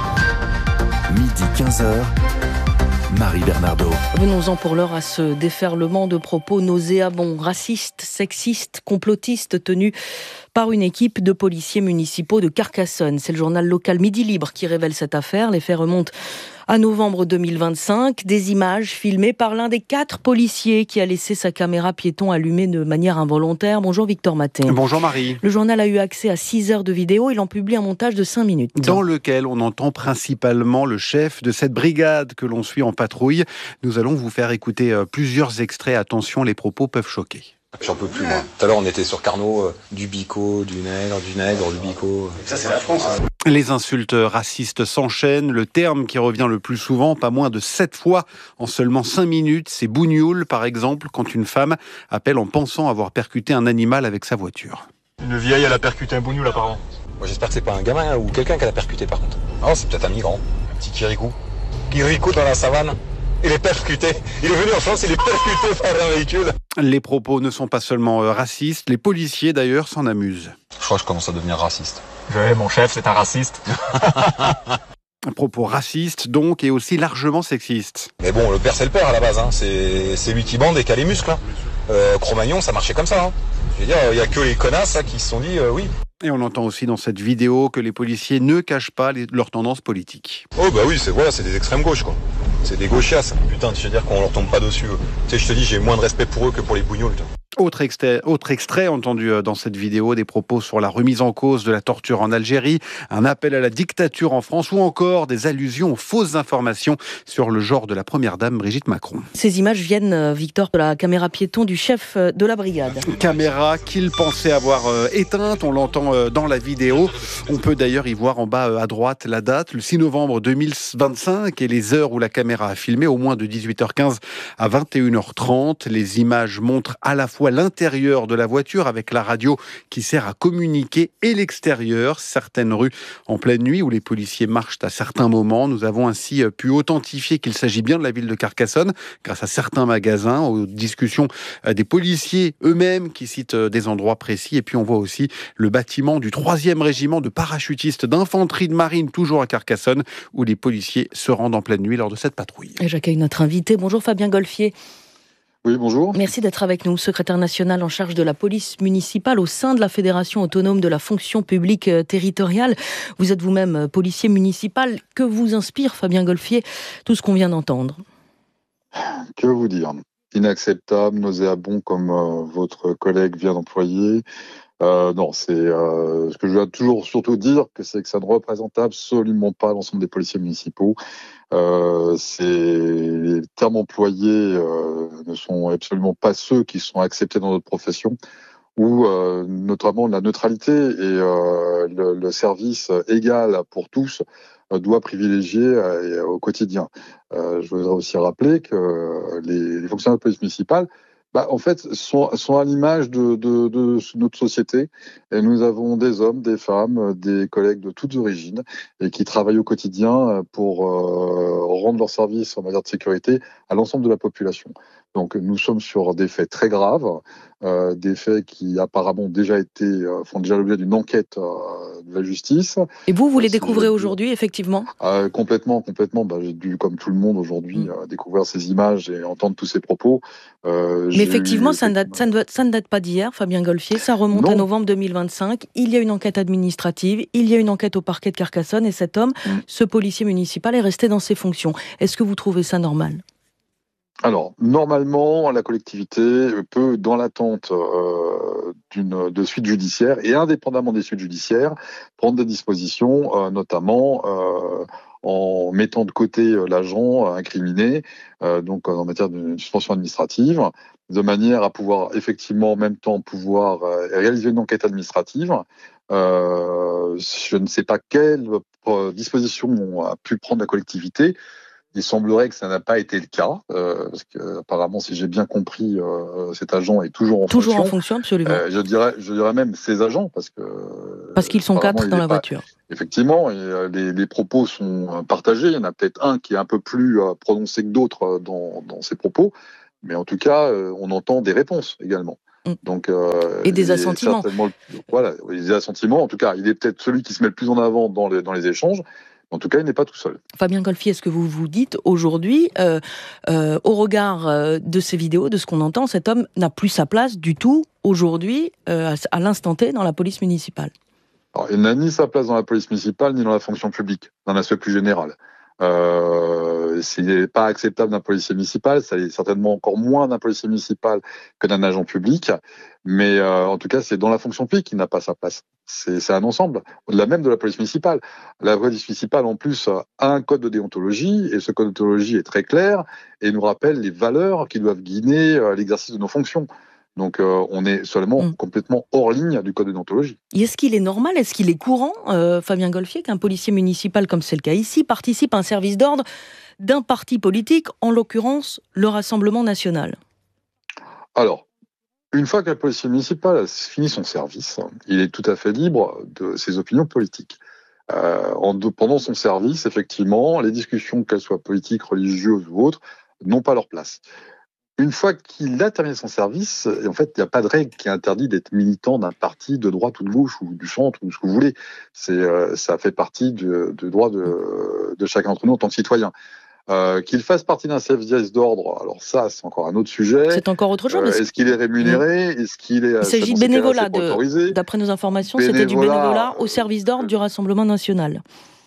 midi quinze heures. Marie Bernardo. Venons-en pour l'heure à ce déferlement de propos nauséabonds, racistes, sexistes, complotistes tenus par une équipe de policiers municipaux de Carcassonne. C'est le journal local Midi Libre qui révèle cette affaire. Les faits remontent à novembre deux mille vingt-cinq. Des images filmées par l'un des quatre policiers qui a laissé sa caméra piéton allumée de manière involontaire. Bonjour Victor Matin. Bonjour Marie. Le journal a eu accès à six heures de vidéo. Il en publie un montage de cinq minutes. Dans lequel on entend principalement le chef de cette brigade que l'on suit en patrouille. Nous allons vous faire écouter plusieurs extraits. Attention, les propos peuvent choquer. J'en peux plus, moi. Tout à l'heure, on était sur Carnot, euh, du bico, du nègre, du nègre, du bico. Ça, c'est la France. Hein. Les insultes racistes s'enchaînent. Le terme qui revient le plus souvent, pas moins de sept fois en seulement cinq minutes, c'est bougnoule, par exemple, quand une femme appelle en pensant avoir percuté un animal avec sa voiture. Une vieille, elle a percuté un bougnoule, apparemment. Moi, j'espère que c'est pas un gamin hein, ou quelqu'un qui l'a percuté, par contre. Non, c'est peut-être un migrant. Un petit Kirikou. Kirikou dans la savane. Il est percuté. Il est venu en France, il est percuté par un véhicule. Les propos ne sont pas seulement racistes, les policiers d'ailleurs s'en amusent. Je crois que je commence à devenir raciste. Ouais, mon chef, c'est un raciste. Un propos raciste donc et aussi largement sexiste. Mais bon, le père c'est le père à la base, hein. c'est, c'est lui qui bande et qui a les muscles. Hein. Euh, Cro-Magnon, ça marchait comme ça. Hein. Je veux dire, il n'y a que les connasses hein, qui se sont dit euh, oui. Et on entend aussi dans cette vidéo que les policiers ne cachent pas les, leurs tendances politiques. Oh bah oui, c'est voilà, c'est des extrêmes gauches quoi. C'est des gauchias. Putain, je veux dire qu'on leur tombe pas dessus. Tu sais, je te dis, j'ai moins de respect pour eux que pour les bougnoules. Autre extrait, autre extrait entendu dans cette vidéo, des propos sur la remise en cause de la torture en Algérie, un appel à la dictature en France ou encore des allusions aux fausses informations sur le genre de la première dame Brigitte Macron. Ces images viennent, Victor, de la caméra piéton du chef de la brigade. Caméra qu'il pensait avoir éteinte, on l'entend dans la vidéo. On peut d'ailleurs y voir en bas à droite la date, le six novembre deux mille vingt-cinq et les heures où la caméra a filmé, au moins de dix-huit heures quinze à vingt et une heures trente. Les images montrent à la fois l'intérieur de la voiture avec la radio qui sert à communiquer et l'extérieur, certaines rues en pleine nuit où les policiers marchent à certains moments. Nous avons ainsi pu authentifier qu'il s'agit bien de la ville de Carcassonne grâce à certains magasins, aux discussions des policiers eux-mêmes qui citent des endroits précis. Et puis on voit aussi le bâtiment du troisième régiment de parachutistes d'infanterie de marine, toujours à Carcassonne, où les policiers se rendent en pleine nuit lors de cette patrouille. Et j'accueille notre invité. Bonjour Fabien Golfier. Oui, bonjour. Merci d'être avec nous, secrétaire national en charge de la police municipale au sein de la Fédération autonome de la fonction publique territoriale. Vous êtes vous-même policier municipal. Que vous inspire, Fabien Golfier, tout ce qu'on vient d'entendre ? Que vous dire ? Inacceptable, nauséabond, comme euh, votre collègue vient d'employer. Euh, non, c'est euh, ce que je dois toujours surtout dire, que c'est que ça ne représente absolument pas l'ensemble des policiers municipaux. Euh, c'est les termes employés euh, ne sont absolument pas ceux qui sont acceptés dans notre profession, où euh, notamment la neutralité et euh, le, le service égal pour tous euh, doit privilégier euh, au quotidien. Euh, je voudrais aussi rappeler que les, les fonctionnaires de police municipale, bah, en fait, sont, sont à l'image de, de, de notre société. Et nous avons des hommes, des femmes, des collègues de toutes origines et qui travaillent au quotidien pour euh, rendre leur service en matière de sécurité à l'ensemble de la population. Donc, nous sommes sur des faits très graves, euh, des faits qui apparemment ont déjà été, euh, font déjà l'objet d'une enquête euh, de la justice. Et vous, vous les découvrez aujourd'hui, effectivement ? euh, Complètement, complètement. Bah, j'ai dû, comme tout le monde aujourd'hui, mmh. euh, découvrir ces images et entendre tous ces propos. Euh, Mais effectivement, eu... ça, ne date, ça, ne date, ça ne date pas d'hier, Fabien Golfier. Ça remonte non. à novembre deux mille vingt-cinq. Il y a une enquête administrative, il y a une enquête au parquet de Carcassonne et cet homme, mmh. ce policier municipal, est resté dans ses fonctions. Est-ce que vous trouvez ça normal ? Alors, normalement, la collectivité peut, dans l'attente euh, d'une de suite judiciaire et indépendamment des suites judiciaires, prendre des dispositions, euh, notamment euh, en mettant de côté l'agent incriminé, euh, donc en matière de suspension administrative, de manière à pouvoir effectivement en même temps pouvoir euh, réaliser une enquête administrative. Euh, je ne sais pas quelle euh, disposition a pu prendre la collectivité. Il semblerait que ça n'a pas été le cas, euh, parce que apparemment, si j'ai bien compris, euh, cet agent est toujours en toujours fonction. Toujours en fonction, absolument. Euh, je dirais, je dirais même ses agents, parce que parce qu'ils sont quatre dans la pas... voiture. Effectivement, et, euh, les, les propos sont partagés. Il y en a peut-être un qui est un peu plus euh, prononcé que d'autres dans, dans ses propos, mais en tout cas, euh, on entend des réponses également. Mm. Donc, euh, et des assentiments. Voilà, des assentiments. En tout cas, il est peut-être celui qui se met le plus en avant dans les, dans les échanges. En tout cas, il n'est pas tout seul. Fabien Golfi, est-ce que vous vous dites aujourd'hui, euh, euh, au regard euh, de ces vidéos, de ce qu'on entend, cet homme n'a plus sa place du tout aujourd'hui, euh, à, à l'instant T, dans la police municipale? Alors, il n'a ni sa place dans la police municipale, ni dans la fonction publique, d'un aspect plus général. Euh, s'il n'est pas acceptable d'un policier municipal, ça est certainement encore moins d'un policier municipal que d'un agent public, mais euh, en tout cas, c'est dans la fonction publique qu'il n'a pas sa place. C'est, c'est un ensemble, au-delà même de la police municipale. La police municipale, en plus, a un code de déontologie, et ce code de déontologie est très clair, et nous rappelle les valeurs qui doivent guider euh, l'exercice de nos fonctions. Donc euh, on est seulement mmh. complètement hors ligne du code de déontologie. Et est-ce qu'il est normal, est-ce qu'il est courant, euh, Fabien Golfi, qu'un policier municipal, comme c'est le cas ici, participe à un service d'ordre d'un parti politique, en l'occurrence le Rassemblement national? Alors, une fois qu'un policier municipal a fini son service, il est tout à fait libre de ses opinions politiques. Euh, en, de, pendant son service, effectivement, les discussions, qu'elles soient politiques, religieuses ou autres, n'ont pas leur place. Une fois qu'il a terminé son service, en fait, il n'y a pas de règle qui interdit d'être militant d'un parti de droite ou de gauche ou du centre ou ce que vous voulez. C'est, euh, ça fait partie du, du droit de, de chacun d'entre nous en tant que citoyen. Euh, qu'il fasse partie d'un service d'ordre, alors ça, c'est encore un autre sujet. C'est encore autre chose. Euh, est-ce qu'il est rémunéré? Est-ce qu'il est? Il s'agit de bénévolat. De, d'après nos informations, bénévolat, c'était du bénévolat au service d'ordre du Rassemblement national.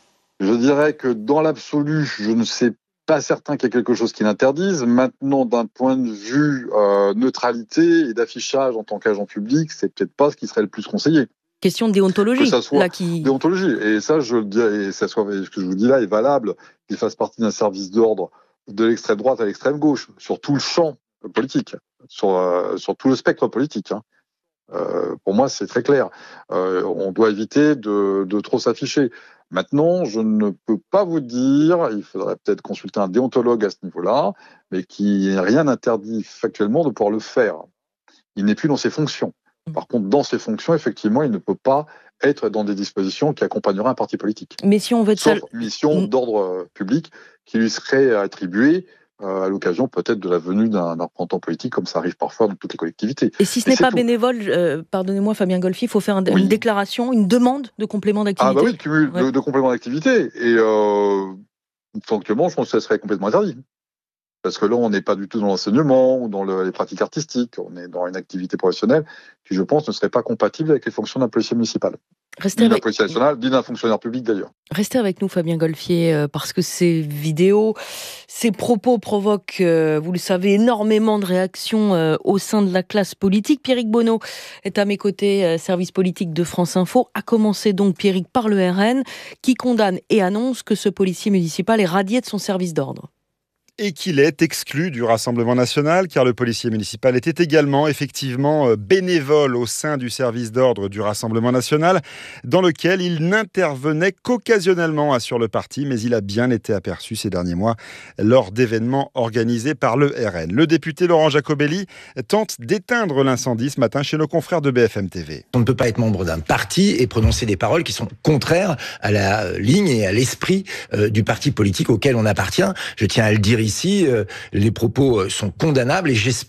Je dirais que dans l'absolu, je ne sais pas. Pas certain qu'il y ait quelque chose qui l'interdise. Maintenant, d'un point de vue euh, neutralité et d'affichage en tant qu'agent public, c'est peut-être pas ce qui serait le plus conseillé. Question de déontologie. Que ça soit là, qui... déontologie. Et ça, je le dis, et ça soit, ce que je vous dis là est valable, qu'il fasse partie d'un service d'ordre de l'extrême droite à l'extrême gauche, sur tout le champ politique, sur, euh, sur tout le spectre politique. Hein. Euh, pour moi, c'est très clair. Euh, on doit éviter de, de trop s'afficher. Maintenant, je ne peux pas vous dire, il faudrait peut-être consulter un déontologue à ce niveau-là, mais qu'il n'y ait rien interdit factuellement de pouvoir le faire. Il n'est plus dans ses fonctions. Par contre, dans ses fonctions, effectivement, il ne peut pas être dans des dispositions qui accompagneraient un parti politique. Mais si on veut être Sauf seul... mission d'ordre public qui lui serait attribuée Euh, à l'occasion peut-être de la venue d'un, d'un représentant politique, comme ça arrive parfois dans toutes les collectivités. Et si ce n'est pas tout. bénévole, euh, pardonnez-moi Fabien Golfi, il faut faire un, oui. une déclaration, une demande de complément d'activité. Ah bah oui, cumul ouais. de, de complément d'activité. Et euh, fonctionnement, je pense que ça serait complètement interdit. Parce que là, on n'est pas du tout dans l'enseignement ou dans le, les pratiques artistiques. On est dans une activité professionnelle qui, je pense, ne serait pas compatible avec les fonctions d'un policier municipal. Restez ni avec... d'un policier national, ni d'un fonctionnaire public d'ailleurs. Restez avec nous, Fabien Golfi, euh, parce que ces vidéos, ces propos provoquent, euh, vous le savez, énormément de réactions euh, au sein de la classe politique. Pierrick Bonneau est à mes côtés, euh, service politique de France Info. A commencé donc, Pierrick, par le R N, qui condamne et annonce que ce policier municipal est radié de son service d'ordre. Et qu'il est exclu du Rassemblement national, car le policier municipal était également effectivement bénévole au sein du service d'ordre du Rassemblement national, dans lequel il n'intervenait qu'occasionnellement, assure le parti, mais il a bien été aperçu ces derniers mois lors d'événements organisés par le R N. Le député Laurent Jacobelli tente d'éteindre l'incendie ce matin chez nos confrères de B F M T V. On ne peut pas être membre d'un parti et prononcer des paroles qui sont contraires à la ligne et à l'esprit euh, du parti politique auquel on appartient. Je tiens à le dire ici, euh, les propos sont condamnables et j'espère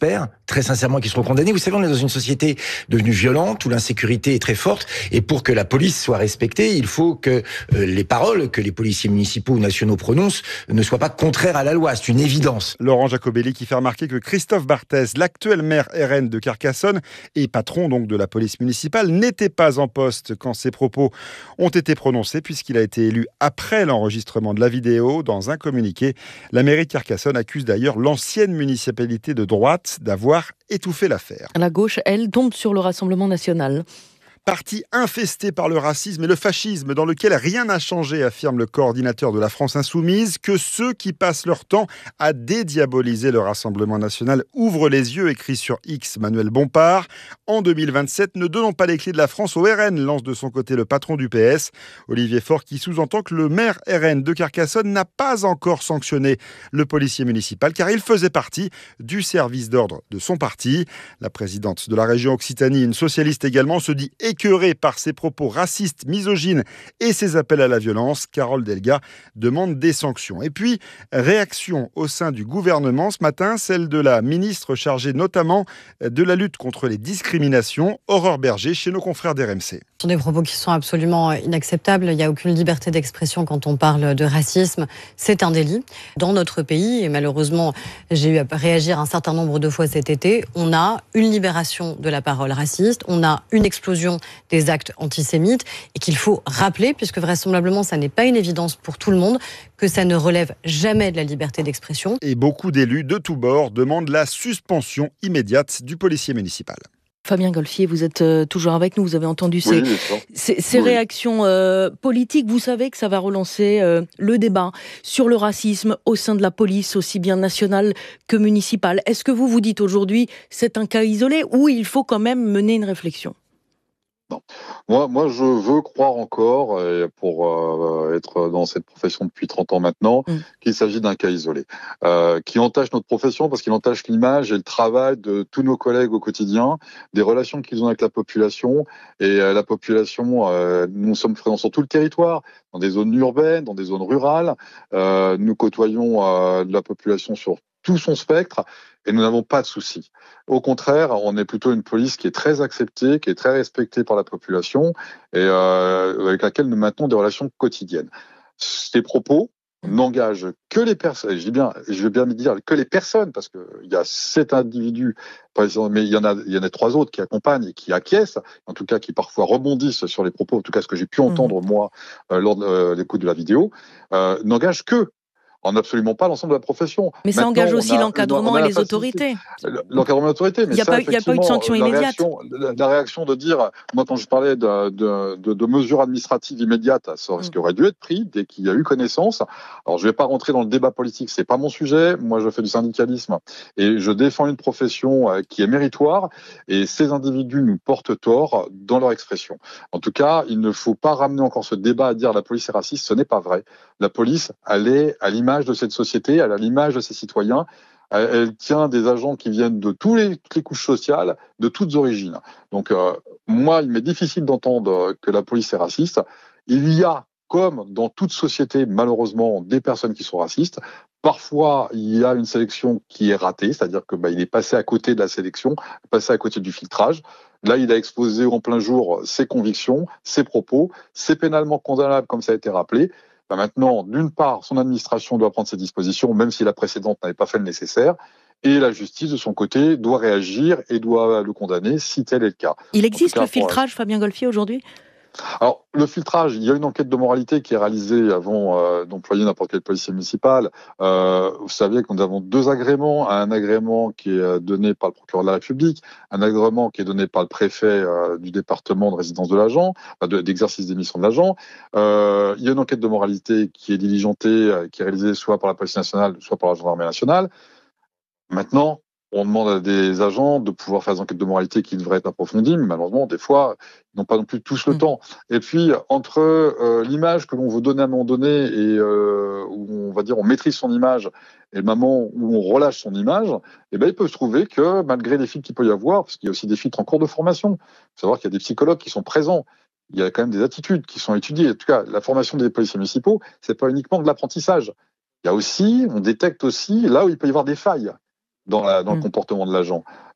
très sincèrement qu'ils seront condamnés. Vous savez, on est dans une société devenue violente, où l'insécurité est très forte, et pour que la police soit respectée, il faut que euh, les paroles que les policiers municipaux ou nationaux prononcent ne soient pas contraires à la loi. C'est une évidence. Laurent Jacobelli qui fait remarquer que Christophe Barthez, l'actuel maire R N de Carcassonne et patron donc de la police municipale, n'était pas en poste quand ses propos ont été prononcés, puisqu'il a été élu après l'enregistrement de la vidéo. Dans un communiqué, la mairie de Carcassonne accuse d'ailleurs l'ancienne municipalité de droite d'avoir étouffé l'affaire. La gauche, elle, tombe sur le Rassemblement national. Parti infesté par le racisme et le fascisme, dans lequel rien n'a changé, affirme le coordinateur de la France Insoumise, que ceux qui passent leur temps à dédiaboliser le Rassemblement national ouvrent les yeux, écrit sur X Manuel Bompard. En deux mille vingt-sept, ne donnons pas les clés de la France au R N, lance de son côté le patron du P S, Olivier Faure, qui sous-entend que le maire R N de Carcassonne n'a pas encore sanctionné le policier municipal, car il faisait partie du service d'ordre de son parti. La présidente de la région Occitanie, une socialiste également, se dit écœurée par ses propos racistes, misogynes et ses appels à la violence. Carole Delga demande des sanctions. Et puis, réaction au sein du gouvernement ce matin, celle de la ministre chargée notamment de la lutte contre les discriminations, Aurore Berger, chez nos confrères d'R M C. Ce sont des propos qui sont absolument inacceptables. Il n'y a aucune liberté d'expression quand on parle de racisme. C'est un délit. Dans notre pays, et malheureusement, j'ai eu à réagir un certain nombre de fois cet été, on a une libération de la parole raciste, on a une explosion des actes antisémites, et qu'il faut rappeler, puisque vraisemblablement ça n'est pas une évidence pour tout le monde, que ça ne relève jamais de la liberté d'expression. Et beaucoup d'élus de tous bords demandent la suspension immédiate du policier municipal. Fabien Golfier, vous êtes euh, toujours avec nous, vous avez entendu ces, Oui, ces, ces oui. réactions euh, politiques. Vous savez que ça va relancer euh, le débat sur le racisme au sein de la police, aussi bien nationale que municipale. Est-ce que vous vous dites aujourd'hui c'est un cas isolé ou il faut quand même mener une réflexion ? Non. Moi, moi, je veux croire encore, et pour euh, être dans cette profession depuis trente ans maintenant, mmh. qu'il s'agit d'un cas isolé, euh, qui entache notre profession parce qu'il entache l'image et le travail de tous nos collègues au quotidien, des relations qu'ils ont avec la population. Et euh, la population, euh, nous sommes présents sur tout le territoire, dans des zones urbaines, dans des zones rurales. Euh, nous côtoyons euh, la population sur tout son spectre et nous n'avons pas de soucis. Au contraire, on est plutôt une police qui est très acceptée, qui est très respectée par la population et euh, avec laquelle nous maintenons des relations quotidiennes. Ces propos n'engagent que les personnes, je dis bien, je veux bien me dire que les personnes, parce que il y a sept individus, mais il y en a, il y en a trois autres qui accompagnent et qui acquiescent, en tout cas qui parfois rebondissent sur les propos, en tout cas ce que j'ai pu entendre moi euh, lors de euh, l'écoute de la vidéo, euh, n'engagent que en absolument pas l'ensemble de la profession. Mais ça Maintenant, engage aussi a, l'encadrement et les autorités. L'encadrement et l'autorité, mais il n'y a, ça, a pas eu de sanction la immédiate. Réaction, la, la réaction de dire, moi quand je parlais de, de, de, de mesures administratives immédiates, ça, ce qui aurait dû être pris dès qu'il y a eu connaissance. Alors je ne vais pas rentrer dans le débat politique, c'est pas mon sujet. Moi je fais du syndicalisme et je défends une profession qui est méritoire et ces individus nous portent tort dans leur expression. En tout cas, il ne faut pas ramener encore ce débat à dire la police est raciste, ce n'est pas vrai. La police, elle est à l'image de cette société, elle a l'image de ses citoyens, elle, elle tient des agents qui viennent de tous les, toutes les couches sociales, de toutes origines. Donc euh, moi, il m'est difficile d'entendre que la police est raciste. Il y a, comme dans toute société, malheureusement, des personnes qui sont racistes. Parfois, il y a une sélection qui est ratée, c'est-à-dire que bah, il est passé à côté de la sélection, passé à côté du filtrage. Là, il a exposé en plein jour ses convictions, ses propos. C'est pénalement condamnable, comme ça a été rappelé. Ben maintenant, d'une part, son administration doit prendre ses dispositions, même si la précédente n'avait pas fait le nécessaire, et la justice, de son côté, doit réagir et doit le condamner, si tel est le cas. Il existe cas, le filtrage, pour... Fabien Golfier, aujourd'hui ? Alors, le filtrage, il y a une enquête de moralité qui est réalisée avant euh, d'employer n'importe quel policier municipal. Euh, vous savez que nous avons deux agréments. Un agrément qui est donné par le procureur de la République, un agrément qui est donné par le préfet euh, du département de résidence de l'agent, enfin de, d'exercice des missions de l'agent. Euh, il y a une enquête de moralité qui est diligentée, euh, qui est réalisée soit par la police nationale, soit par la gendarmerie nationale. Maintenant, on demande à des agents de pouvoir faire des enquêtes de moralité qui devraient être approfondies, mais malheureusement, des fois, ils n'ont pas non plus tous le mmh. temps. Et puis, entre euh, l'image que l'on veut donner à un moment donné et euh, où on va dire on maîtrise son image et le moment où on relâche son image, eh ben, il peut se trouver que malgré les filtres qu'il peut y avoir, parce qu'il y a aussi des filtres en cours de formation, il faut savoir qu'il y a des psychologues qui sont présents, il y a quand même des attitudes qui sont étudiées. En tout cas, la formation des policiers municipaux, c'est pas uniquement de l'apprentissage. Il y a aussi, on détecte aussi là où il peut y avoir des failles dans, la, dans mmh. le comportement de l'agent.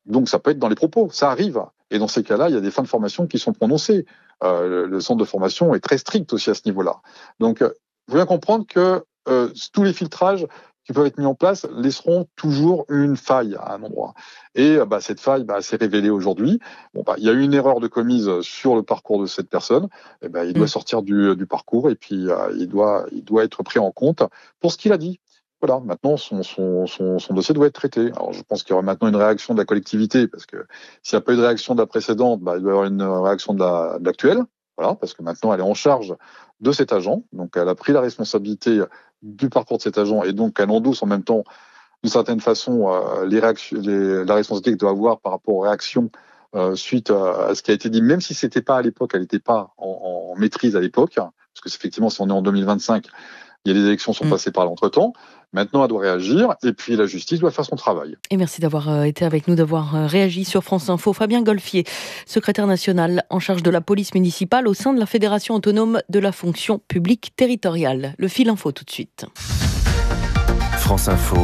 Donc ça peut être dans les propos, ça arrive. Et dans ces cas-là, il y a des fins de formation qui sont prononcées. Euh, le, le centre de formation est très strict aussi à ce niveau-là. Donc, il euh, faut bien comprendre que euh, tous les filtrages qui peuvent être mis en place laisseront toujours une faille à un endroit. Et bah, cette faille bah, s'est révélée aujourd'hui. Bon, bah, il y a eu une erreur de commise sur le parcours de cette personne. Et bah, il doit mmh. sortir du, du parcours et puis euh, il doit, il doit être pris en compte pour ce qu'il a dit. Voilà, maintenant son, son, son, son dossier doit être traité. Alors je pense qu'il y aura maintenant une réaction de la collectivité, parce que s'il n'y a pas eu de réaction de la précédente, bah, il doit y avoir une réaction de, la, de l'actuelle. Voilà, parce que maintenant elle est en charge de cet agent, donc elle a pris la responsabilité du parcours de cet agent et donc elle endosse en même temps d'une certaine façon euh, les réactions, les, la responsabilité qu'elle doit avoir par rapport aux réactions euh, suite à, à ce qui a été dit, même si c'était pas à l'époque, elle n'était pas en, en maîtrise à l'époque, parce que effectivement si on est en deux mille vingt-cinq, il y a des élections qui sont mmh. passées par l'entretemps. Maintenant, elle doit réagir et puis la justice doit faire son travail. Et merci d'avoir été avec nous, d'avoir réagi sur France Info. Fabien Golfier, secrétaire national en charge de la police municipale au sein de la Fédération autonome de la fonction publique territoriale. Le fil info tout de suite. France Info.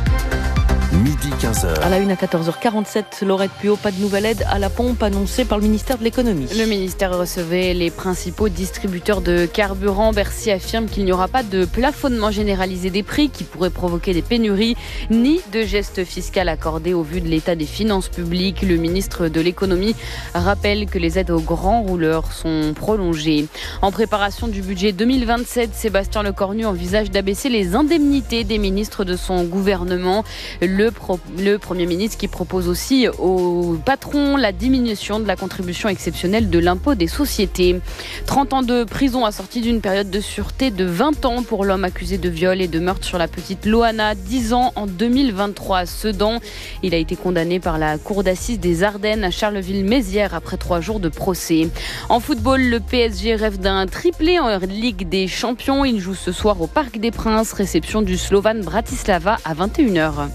Midi quinze heures. À la une à quatorze heures quarante-sept, Laurette Puot, pas de nouvelle aide à la pompe annoncée par le ministère de l'économie. Le ministère recevait les principaux distributeurs de carburant. Bercy affirme qu'il n'y aura pas de plafonnement généralisé des prix qui pourrait provoquer des pénuries, ni de geste fiscal accordé au vu de l'état des finances publiques. Le ministre de l'économie rappelle que les aides aux grands rouleurs sont prolongées. En préparation du budget deux mille vingt-sept, Sébastien Lecornu envisage d'abaisser les indemnités des ministres de son gouvernement. Le Le, pro, le Premier ministre qui propose aussi aux patrons la diminution de la contribution exceptionnelle de l'impôt des sociétés. trente ans de prison assortie d'une période de sûreté de vingt ans pour l'homme accusé de viol et de meurtre sur la petite Loana. dix ans en deux mille vingt-trois à Sedan. Il a été condamné par la cour d'assises des Ardennes à Charleville-Mézières après trois jours de procès. En football, le P S G rêve d'un triplé en Ligue des Champions. Il joue ce soir au Parc des Princes. Réception du Slovan Bratislava à vingt et une heures.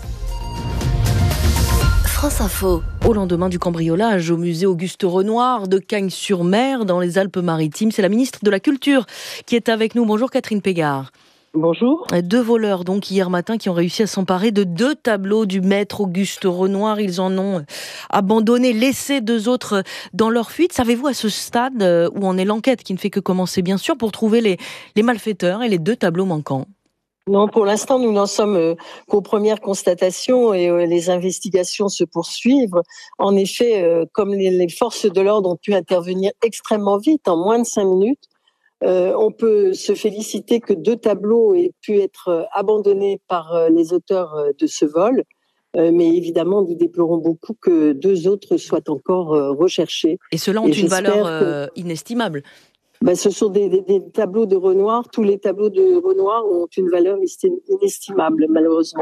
France Info. Au lendemain du cambriolage au musée Auguste Renoir de Cagnes-sur-Mer dans les Alpes-Maritimes, c'est la ministre de la Culture qui est avec nous. Bonjour Catherine Pégard. Bonjour. Deux voleurs donc hier matin qui ont réussi à s'emparer de deux tableaux du maître Auguste Renoir. Ils en ont abandonné, laissé deux autres dans leur fuite. Savez-vous à ce stade où en est l'enquête qui ne fait que commencer bien sûr pour trouver les, les malfaiteurs et les deux tableaux manquants? Non, pour l'instant, nous n'en sommes euh, qu'aux premières constatations et euh, les investigations se poursuivent. En effet, euh, comme les, les forces de l'ordre ont pu intervenir extrêmement vite, en moins de cinq minutes, euh, on peut se féliciter que deux tableaux aient pu être euh, abandonnés par euh, les auteurs euh, de ce vol. Euh, mais évidemment, nous déplorons beaucoup que deux autres soient encore euh, recherchés. Et ceux-là ont et une valeur euh, que... inestimable. Ben, ce sont des, des, des tableaux de Renoir. Tous les tableaux de Renoir ont une valeur inestimable, malheureusement.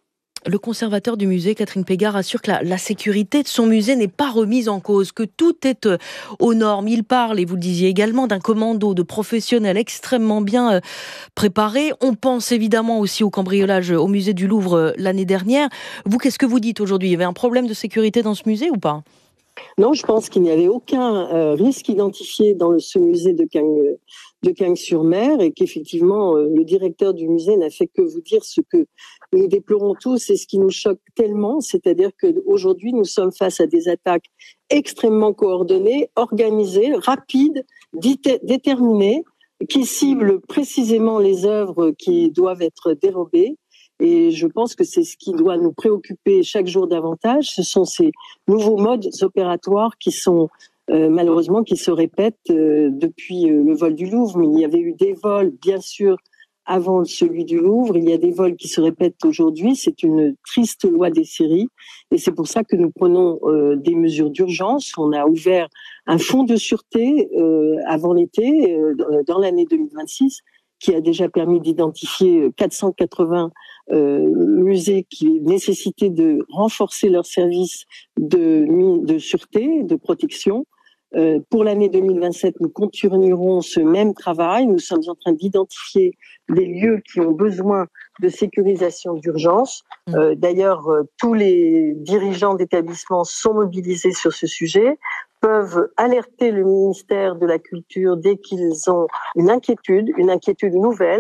Le conservateur du musée, Catherine Pégard, assure que la, la sécurité de son musée n'est pas remise en cause, que tout est euh, aux normes. Il parle, et vous le disiez également, d'un commando de professionnels extrêmement bien euh, préparés. On pense évidemment aussi au cambriolage au musée du Louvre euh, l'année dernière. Vous, qu'est-ce que vous dites aujourd'hui? Il y avait un problème de sécurité dans ce musée ou pas? Non, je pense qu'il n'y avait aucun euh, risque identifié dans le, ce musée de Cagnes, de Cagnes-sur-Mer et qu'effectivement, euh, le directeur du musée n'a fait que vous dire ce que nous déplorons tous et ce qui nous choque tellement, c'est-à-dire qu'aujourd'hui, nous sommes face à des attaques extrêmement coordonnées, organisées, rapides, dité- déterminées, qui ciblent précisément les œuvres qui doivent être dérobées. Et je pense que c'est ce qui doit nous préoccuper chaque jour davantage. Ce sont ces nouveaux modes opératoires qui sont euh, malheureusement qui se répètent euh, depuis euh, le vol du Louvre. Mais il y avait eu des vols, bien sûr, avant celui du Louvre. Il y a des vols qui se répètent aujourd'hui. C'est une triste loi des séries. Et c'est pour ça que nous prenons euh, des mesures d'urgence. On a ouvert un fonds de sûreté euh, avant l'été, euh, dans l'année deux mille vingt-six, qui a déjà permis d'identifier quatre cent quatre-vingts euh, musées qui nécessitaient de renforcer leurs services de, de sûreté, de protection. Euh, pour l'année deux mille vingt-sept, nous continuerons ce même travail. Nous sommes en train d'identifier des lieux qui ont besoin de sécurisation d'urgence. Euh, d'ailleurs, euh, tous les dirigeants d'établissements sont mobilisés sur ce sujet, peuvent alerter le ministère de la Culture dès qu'ils ont une inquiétude, une inquiétude nouvelle,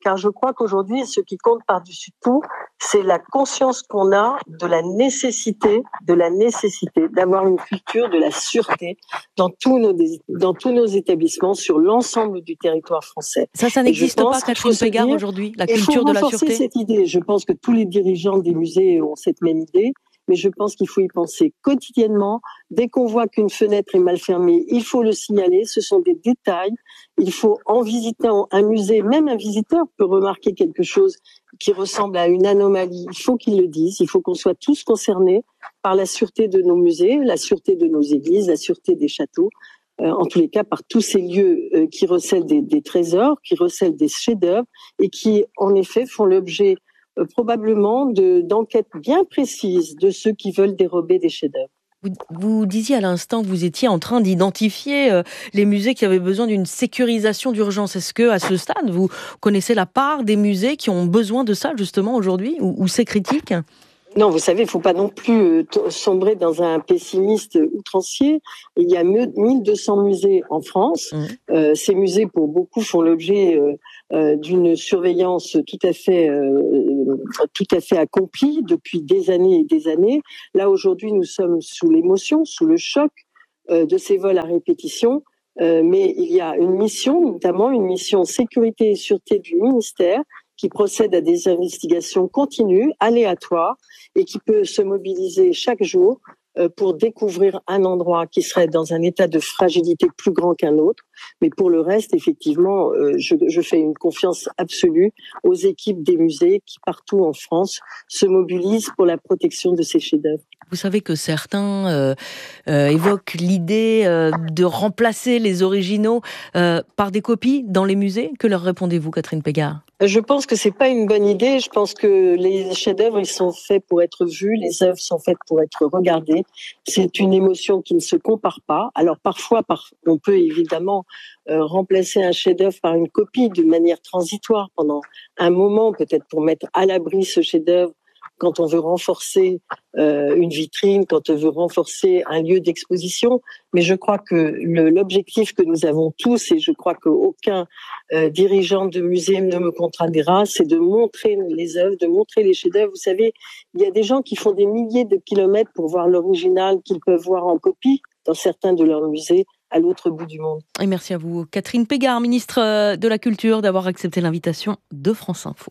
car je crois qu'aujourd'hui, ce qui compte par-dessus tout, c'est la conscience qu'on a de la nécessité, de la nécessité d'avoir une culture de la sûreté dans tous nos, dans tous nos établissements sur l'ensemble du territoire français. Ça, ça n'existe pas, Catherine Pégard, aujourd'hui, la culture de la sûreté. Il faut renforcer cette idée. Je pense que tous les dirigeants des musées ont cette même idée. Mais je pense qu'il faut y penser quotidiennement. Dès qu'on voit qu'une fenêtre est mal fermée, il faut le signaler. Ce sont des détails. Il faut, en visitant un musée, même un visiteur peut remarquer quelque chose qui ressemble à une anomalie. Il faut qu'il le dise. Il faut qu'on soit tous concernés par la sûreté de nos musées, la sûreté de nos églises, la sûreté des châteaux. Euh, en tous les cas, par tous ces lieux euh, qui recèlent des, des trésors, qui recèlent des chefs-d'œuvre et qui, en effet, font l'objet Euh, probablement de, d'enquêtes bien précises de ceux qui veulent dérober des chefs-d'œuvre. Vous, vous disiez à l'instant que vous étiez en train d'identifier euh, les musées qui avaient besoin d'une sécurisation d'urgence. Est-ce que, à ce stade, vous connaissez la part des musées qui ont besoin de ça justement aujourd'hui, ou, ou c'est critique ? Non, vous savez, il ne faut pas non plus sombrer dans un pessimiste outrancier. Il y a mille deux cents musées en France. Mmh. Euh, ces musées, pour beaucoup, font l'objet euh, euh, d'une surveillance tout à fait, euh, tout à fait accomplie depuis des années et des années. Là, aujourd'hui, nous sommes sous l'émotion, sous le choc euh, de ces vols à répétition. Euh, mais il y a une mission, notamment une mission sécurité et sûreté du ministère, qui procède à des investigations continues, aléatoires, et qui peut se mobiliser chaque jour pour découvrir un endroit qui serait dans un état de fragilité plus grand qu'un autre. Mais pour le reste, effectivement, je, je fais une confiance absolue aux équipes des musées qui, partout en France, se mobilisent pour la protection de ces chefs-d'œuvre. Vous savez que certains euh, euh, évoquent l'idée euh, de remplacer les originaux euh, par des copies dans les musées. Que leur répondez-vous, Catherine Pégard ? Je pense que c'est pas une bonne idée. Je pense que les chefs-d'œuvre, ils sont faits pour être vus, les œuvres sont faites pour être regardées. C'est une émotion qui ne se compare pas. Alors parfois, par, on peut évidemment euh, remplacer un chef-d'œuvre par une copie de manière transitoire pendant un moment, peut-être pour mettre à l'abri ce chef-d'œuvre quand on veut renforcer euh, une vitrine, quand on veut renforcer un lieu d'exposition. Mais je crois que le, l'objectif que nous avons tous, et je crois qu'aucun euh, dirigeant de musée ne me contradira, c'est de montrer les œuvres, de montrer les chefs-d'œuvre. Vous savez, il y a des gens qui font des milliers de kilomètres pour voir l'original qu'ils peuvent voir en copie dans certains de leurs musées à l'autre bout du monde. Et merci à vous, Catherine Pégard, ministre de la Culture, d'avoir accepté l'invitation de France Info.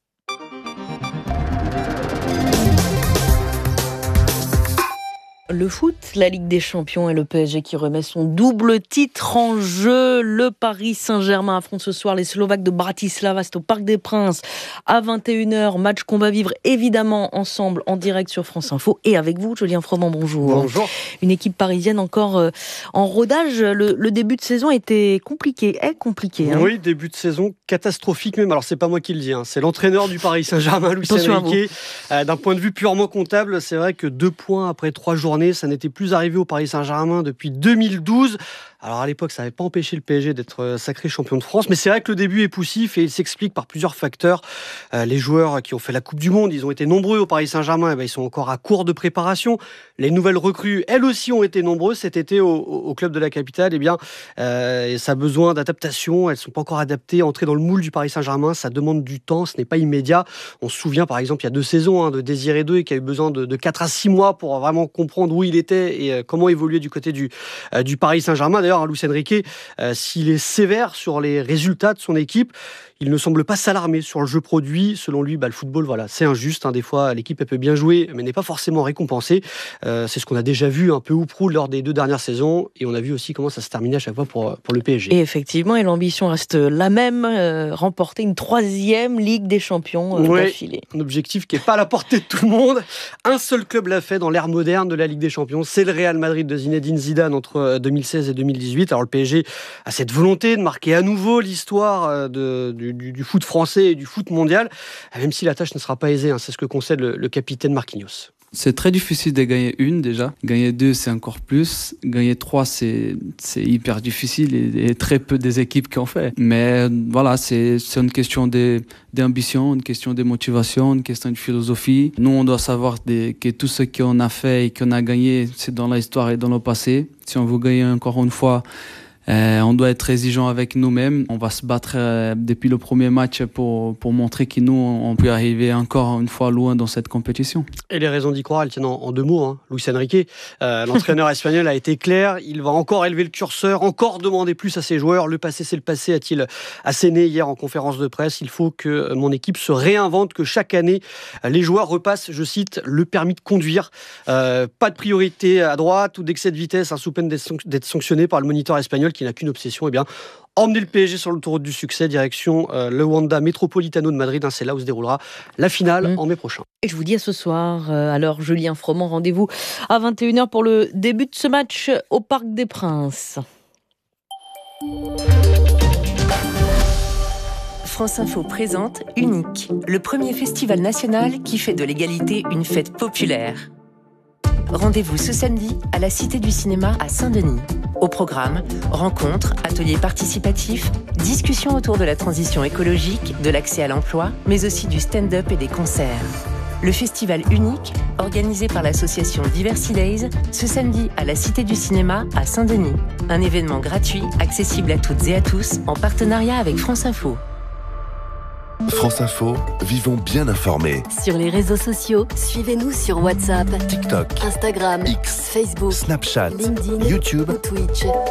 Le foot, la Ligue des Champions et le P S G qui remet son double titre en jeu. Le Paris Saint-Germain affronte ce soir les Slovaques de Bratislava, c'est au Parc des Princes à vingt et une heures. Match qu'on va vivre évidemment ensemble en direct sur France Info et avec vous, Julien Froment, bonjour. Bonjour. Une équipe parisienne encore euh, en rodage. Le, le début de saison était compliqué, est compliqué. Hein. Oui, début de saison catastrophique même. Alors c'est pas moi qui le dis, hein. C'est l'entraîneur du Paris Saint-Germain, Luis Enrique. Euh, d'un point de vue purement comptable, c'est vrai que deux points après trois journées, ça n'était plus arrivé au Paris Saint-Germain depuis deux mille douze. Alors à l'époque, ça n'avait pas empêché le P S G d'être sacré champion de France, mais c'est vrai que le début est poussif et il s'explique par plusieurs facteurs. Euh, les joueurs qui ont fait la Coupe du Monde, ils ont été nombreux au Paris Saint-Germain, et ben, ils sont encore à court de préparation. Les nouvelles recrues, elles aussi, ont été nombreuses cet été au, au club de la capitale. Eh bien, euh, ça a besoin d'adaptation, elles ne sont pas encore adaptées. Entrer dans le moule du Paris Saint-Germain, ça demande du temps, ce n'est pas immédiat. On se souvient par exemple, il y a deux saisons hein, de Désiré deux, qui a eu besoin de, de quatre à six mois pour vraiment comprendre où il était et euh, comment évoluer du côté du, euh, du Paris Saint-Germain. D'ailleurs, hein, Luis Enrique, Euh, s'il est sévère sur les résultats de son équipe, il ne semble pas s'alarmer sur le jeu produit. Selon lui, bah, le football, voilà, c'est injuste. Hein. Des fois, l'équipe elle peut bien jouer, mais n'est pas forcément récompensée. Euh, c'est ce qu'on a déjà vu un peu ou prou lors des deux dernières saisons. Et on a vu aussi comment ça se terminait à chaque fois pour, pour le P S G. Et effectivement, et l'ambition reste la même, euh, remporter une troisième Ligue des Champions euh, oui, d'affilée. Un objectif qui n'est pas à la portée de tout le monde. Un seul club l'a fait dans l'ère moderne de la Ligue des Champions. C'est le Real Madrid de Zinedine Zidane entre deux mille seize et deux mille dix-huit. Alors le P S G a cette volonté de marquer à nouveau l'histoire de, du, du, du foot français et du foot mondial, même si la tâche ne sera pas aisée, hein, c'est ce que concède le, le capitaine Marquinhos. C'est très difficile de gagner une déjà. Gagner deux, c'est encore plus. Gagner trois, c'est, c'est hyper difficile et, et très peu des équipes qui ont fait. Mais voilà, c'est, c'est une question de, d'ambition, une question de motivation, une question de philosophie. Nous, on doit savoir de, que tout ce qu'on a fait et qu'on a gagné, c'est dans l'histoire et dans le passé. Si on veut gagner encore une fois, Euh, on doit être exigeant avec nous-mêmes. On va se battre euh, depuis le premier match pour, pour montrer que nous, on peut arriver encore une fois loin dans cette compétition. Et les raisons d'y croire, elles tiennent en, en deux mots. Hein. Luis Enrique, euh, l'entraîneur espagnol, a été clair. Il va encore élever le curseur, encore demander plus à ses joueurs. Le passé, c'est le passé, a-t-il asséné hier en conférence de presse. Il faut que mon équipe se réinvente, que chaque année, les joueurs repassent, je cite, le permis de conduire. Euh, pas de priorité à droite ou d'excès de vitesse, hein, sous peine d'être sanctionné par le moniteur espagnol qui n'a qu'une obsession, eh bien, emmener le P S G sur l'autoroute du succès, direction euh, le Wanda Metropolitano de Madrid. Hein, c'est là où se déroulera la finale mmh. en mai prochain. Et je vous dis à ce soir. Euh, alors, Julien Froment, rendez-vous à vingt et une heures pour le début de ce match au Parc des Princes. France Info présente Unique, le premier festival national qui fait de l'égalité une fête populaire. Rendez-vous ce samedi à la Cité du Cinéma à Saint-Denis. Au programme, rencontres, ateliers participatifs, discussions autour de la transition écologique, de l'accès à l'emploi, mais aussi du stand-up et des concerts. Le festival Unique, organisé par l'association Diversity Days, ce samedi à la Cité du Cinéma à Saint-Denis. Un événement gratuit, accessible à toutes et à tous, en partenariat avec France Info. France Info, vivons bien informés. Sur les réseaux sociaux, suivez-nous sur WhatsApp, TikTok, Instagram, X, Facebook, Snapchat, LinkedIn, YouTube ou Twitch.